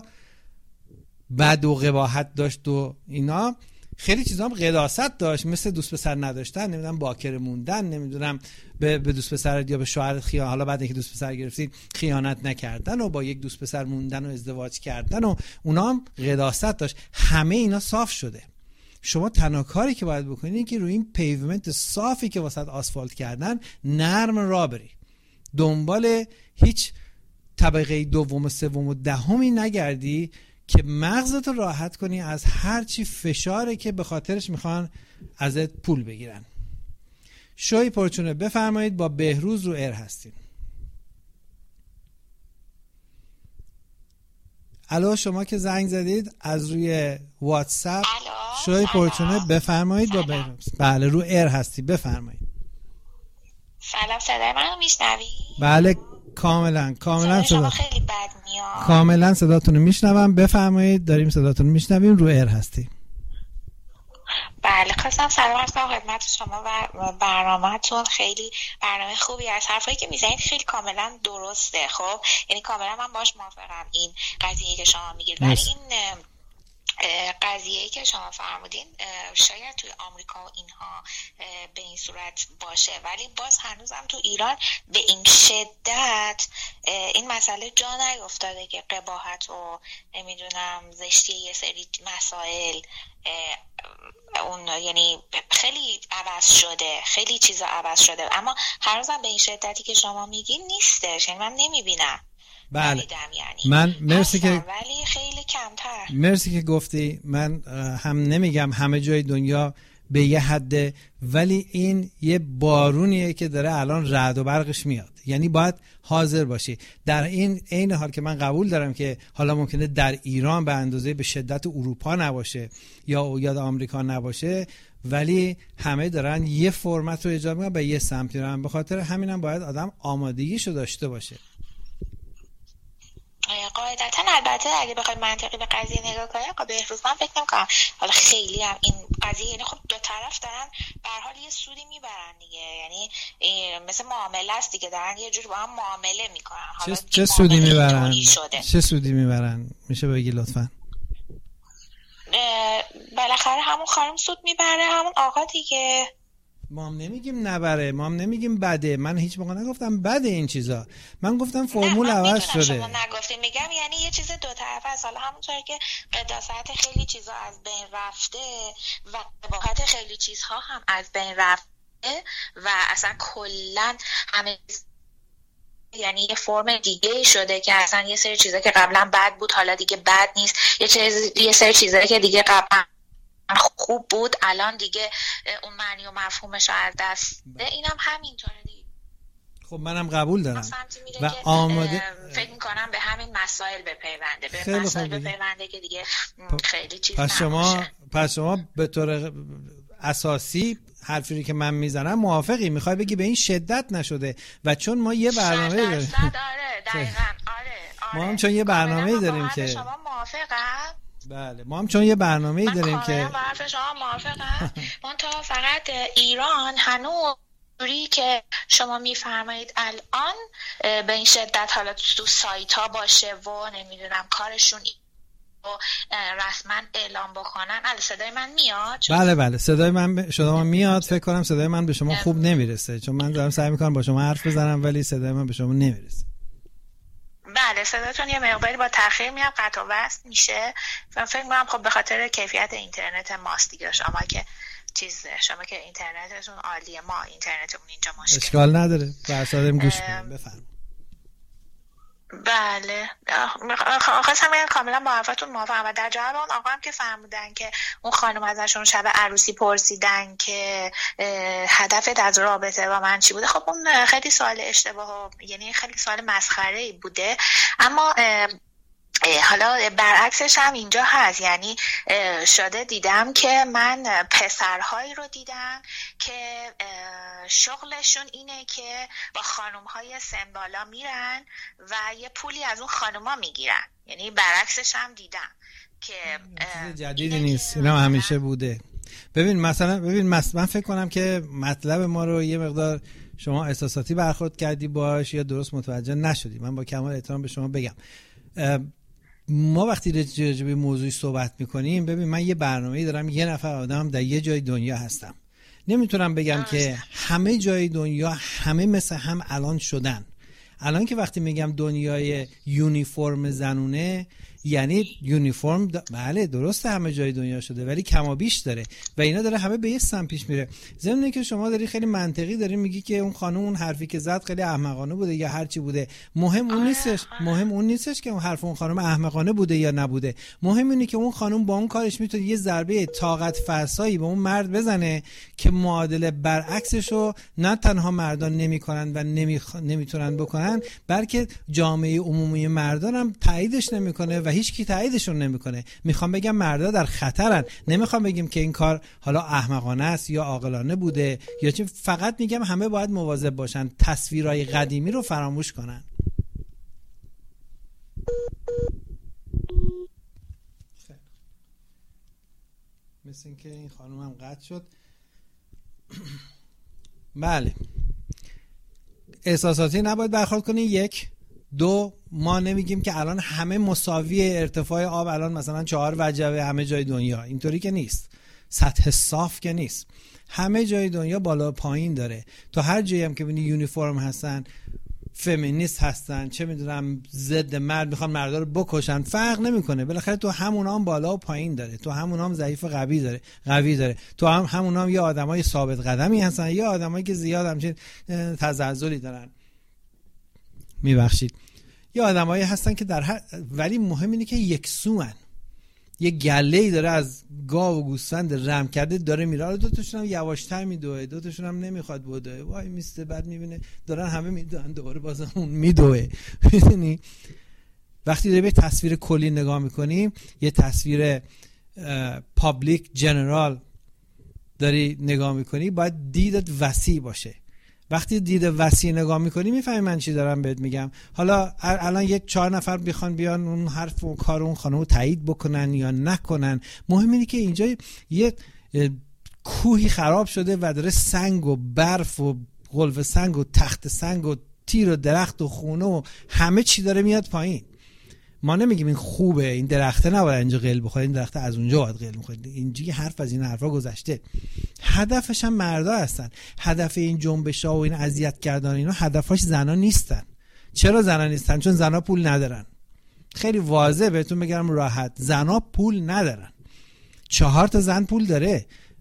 بد و قباحت داشت و اینا. خیلی چیزا هم قداست داشت، مثل دوست پسر نداشتن، نمیدونم باکره موندن، نمیدونم به دوست پسر یا به شوهر خیانت، حالا بعد اینکه دوست پسر گرفتید خیانت نکردن و با یک دوست پسر موندن و ازدواج کردن و اونا هم قداست داشت. همه اینا صاف شده. شما تنها کاری که باید بکنید این که روی این پیومنت صافی که واسط آسفالت کردن نرم راه بری، دنبال هیچ طبقه دوم و سوم و دهمی نگردی که مغزتو راحت کنی از هر چی فشاره که به خاطرش میخوان ازت پول بگیرن. شوی پرچونه بفرمایید، با بهروز رو ایر هستیم. الو، شما که زنگ زدید از روی واتساپ. شوی پرچونه بفرمایید با بهروز. بله رو ایر هستی، بفرمایید. سلام، صدای منو میشنوی؟ بله کاملا صدا خیلی بد میاد. کاملا صداتون رو میشنوم، بفرمایید. داریم صداتون رو میشنویم، رو ایر هستی. بله، خواستم سلام عرض کنم خدمت شما و برنامه‌تون. خیلی برنامه خوبی است. حرفایی که میزنید خیلی کاملا درسته. خب یعنی کاملا من باش موافقم این قضیه که شما میگید، ولی این قضیه‌ای که شما فرمودین شاید توی آمریکا و اینها به این صورت باشه، ولی باز هنوزم تو ایران به این شدت این مسئله جا نیفتاده که قباحت و نمیدونم زشتی یه سری مسائل اون یعنی خیلی عوض شده، خیلی چیزا عوض شده، اما هنوزم به این شدتی که شما میگین نیستش. یعنی من نمیبینم. بله یعنی من مرسی که ولی خیلی کمتر. مرسی که گفتی. من هم نمیگم همه جای دنیا به یه حده، ولی این یه بارونیه که داره الان رعد و برقش میاد. یعنی باید حاضر باشی. در این عین حال که من قبول دارم که حالا ممکنه در ایران به اندازه به شدت اروپا نباشه یا آمریکا نباشه، ولی همه دارن یه فرمت رو اجرا میکنن، به یه سمتی رو. به خاطر همینم باید آدم آمادگیشو داشته باشه. قاعدتا البته اگه بخوای منطقی به قضیه نگاه کنی آقا بهروز، من فکر نمی‌کنم حالا خیلی هم این قضیه، یعنی خب دو طرف دارن به هر حال یه سودی میبرن دیگه، یعنی مثل معامله است دیگه، دارن یه جور با هم معامله میکنن. حالا چه سودی میبرن؟ چه سودی میبرن میشه بگی لطفا؟ بالاخره همون خانم سود میبره، همون آقا دیگه. ما هم نمیگیم نبره، ما هم نمیگیم بده. من هیچ موقع نگفتم بده این چیزا، من گفتم فرمول عوض شده. شما نگفتیم، میگم یعنی یه چیز دو طرفه است. حالا همونطور که قداست خیلی چیزا از بین رفته و قباحت خیلی چیزها هم از بین رفته، و اصلا کلا همه یعنی یه فرم دیگه شده که اصلا یه سری چیزا که قبلا بد بود حالا دیگه بد نیست، یه سری چیزایی که دیگه قبلا خوب بود الان دیگه اون معنی و مفهومش رو از دست ده. اینم همینطوره دیگه. خب منم قبول دارم و آماده فکر میکنم به همین مسائل بپیونده، به مسائل بپیونده که دیگه خیلی چیز پس شما به طور اساسی حرفی که من میزنم موافقی؟ میخوای بگی به این شدت نشده و چون ما یه برنامه داریم. ما هم چون یه برنامه داریم که شما موافقم؟ بله ما هم چون یه برنامه داریم که من حرف شما موافقم. من تا فقط ایران هنوز جوری که شما میفرمایید الان به این شدت حالا تو سایت ها باشه و نمیدونم کارشون رسما اعلام بکنن. صدای من میاد؟ بله صدای من به شما میاد. فکر کنم صدای من به شما خوب نمیرسه چون من دارم سعی میکنم با شما حرف بزنم ولی صدای من به شما نمیرسه. بله صداتون یه مقداری با تأخیر میاد، قطع و وصل میشه. من فکر میکنم خب به خاطر کیفیت اینترنت ماست دیگه. شما که اینترنتتون عالیه، ما اینترنتمون اینجا مشکل. اشکال نداره، برسادم گوش کنیم. بفرمایید. بله خواستم بگم کاملا با حرفتون موافقم و در جواب اون آقا هم که فرمودن که اون خانم ازشون شب عروسی پرسیدن که هدفت از رابطه با من چی بوده، خب اون خیلی سوال اشتباه یعنی خیلی سوال مسخره‌ای بوده، اما حالا برعکسش هم اینجا هست. یعنی شده دیدم که من پسرهایی رو دیدم که شغلشون اینه که با خانومهای سن بالا میرن و یه پولی از اون خانوما میگیرن. یعنی برعکسش هم دیدم که جدیدی نیست، اینا همیشه بوده. ببین من فکر کنم که مطلب ما رو یه مقدار شما احساساتی برخورد کردی باش یا درست متوجه نشدی. من با کمال احترام به شما بگم ما وقتی راجع به موضوعی صحبت میکنیم، ببین من یه برنامه‌ای دارم، یه نفر آدم در یه جای دنیا هستم، نمیتونم بگم که همه جای دنیا همه مثل هم الان شدن. الان که وقتی میگم دنیای یونیفرم زنونه یعنی یونیفرم بله درسته همه جای دنیا شده ولی کمابیش داره و اینا داره همه به یه سمت پیش میره. ضمن که شما داری خیلی منطقی داری میگی که اون خانم اون حرفی که زد خیلی احمقانه بوده یا هر چی بوده، مهم اون نیستش که اون حرف اون خانم احمقانه بوده یا نبوده. مهم اینه که اون خانم با اون کارش میتونه یه ضربه طاقت فرسایی به اون مرد بزنه که معادله برعکسشو نه تنها مردان نمیکنن و نمیتونن بکنن بلکه جامعه عمومی مردان هم تاییدش نمیکنه و هیچ کی تاییدشون نمیکنه. میخوام بگم مردا در خطرن، نمیخوام بگم که این کار حالا احمقانه است یا عاقلانه بوده یا چه، فقط میگم همه باید مواظب باشن تصویرهای قدیمی رو فراموش کنن. مثل این که این خانم هم قطع شد. بله احساساتی نباید برخورد کنی. یک دو ما نمیگیم که الان همه مساوی ارتفاع آب الان مثلا 4 وجبه همه جای دنیا، اینطوری که نیست، سطح صاف که نیست، همه جای دنیا بالا و پایین داره. تو هر جایی هم که ببینی یونیفرم هستن، فمینیست هستن، چه میدونم ضد مرد میخوان مردا رو بکشن، فرق نمیکنه، بالاخره تو همونا هم بالا و پایین داره، تو همونا هم ضعیف و قوی داره، تو همونا هم یه آدمای ثابت قدمی هستن، یه آدمایی که زیاد همچین تزلزلی دارن، میبخشید، یه آدمایی هستن که ولی مهم اینه که یکسوان. یه گله‌ای داره از گاو و گوسفند رم کرده داره میره، دو تاشون هم یواشتر میدوه، دو تاشون هم نمیخواد بدوه، وای میسته، بعد میبینه دارن همه میدوئن، دوباره بازم اون میدوه. میدونی وقتی داری به تصویر کلی نگاه میکنی، یه تصویر پابلیک جنرال داری نگاه میکنی، باید دیدت وسیع باشه. وقتی دید وسیع نگاه میکنی میفهمی من چی دارم بهت میگم. حالا الان یک 4 نفر بخوان بیان اون حرف و کار اون خانم رو تایید بکنن یا نکنن، مهم اینه که اینجا یه کوهی خراب شده و داره سنگ و برف و قلف سنگ و تخت سنگ و تیر و درخت و خونه و همه چی داره میاد پایین. ما نمیگیم این خوبه، این درخته نباید اینجا قل بخوره، این درخته از اونجا باید قل بخوره، اینجا یه حرف از این حرفا گذشته. هدفش هم مردا هستن. هدف این جنبش‌ها و این اذیت کردن اینا هدفش زنا نیستن. چرا زنا نیستن؟ چون زنا پول ندارن. خیلی واضحه بهتون بگم راحت، زنا پول ندارن. 4 تا زن پول داره.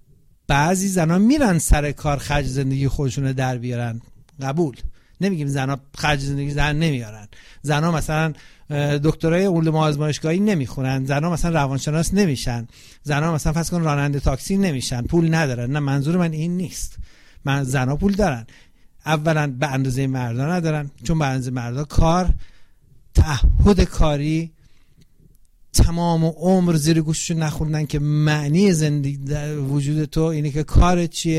بعضی زنا میرن سر کار خرج زندگی خودشونو در بیارن، قبول نمیگیم زنا خرج زندگی در نمیارن، زنا مثلا دکترای علوم آزمایشگاهی نمیخونن، زنا مثلا روانشناس نمیشن، زنا مثلا فرض کن راننده تاکسی نمیشن، پول ندارن. نه، منظور من این نیست. من زنا پول دارن، اولا به اندازه مردا ندارن، چون به اندازه مردا کار، تعهد کاری، تمام عمر زیر گوششون نخوندن که معنی زندگی وجود تو اینه که کار چیه،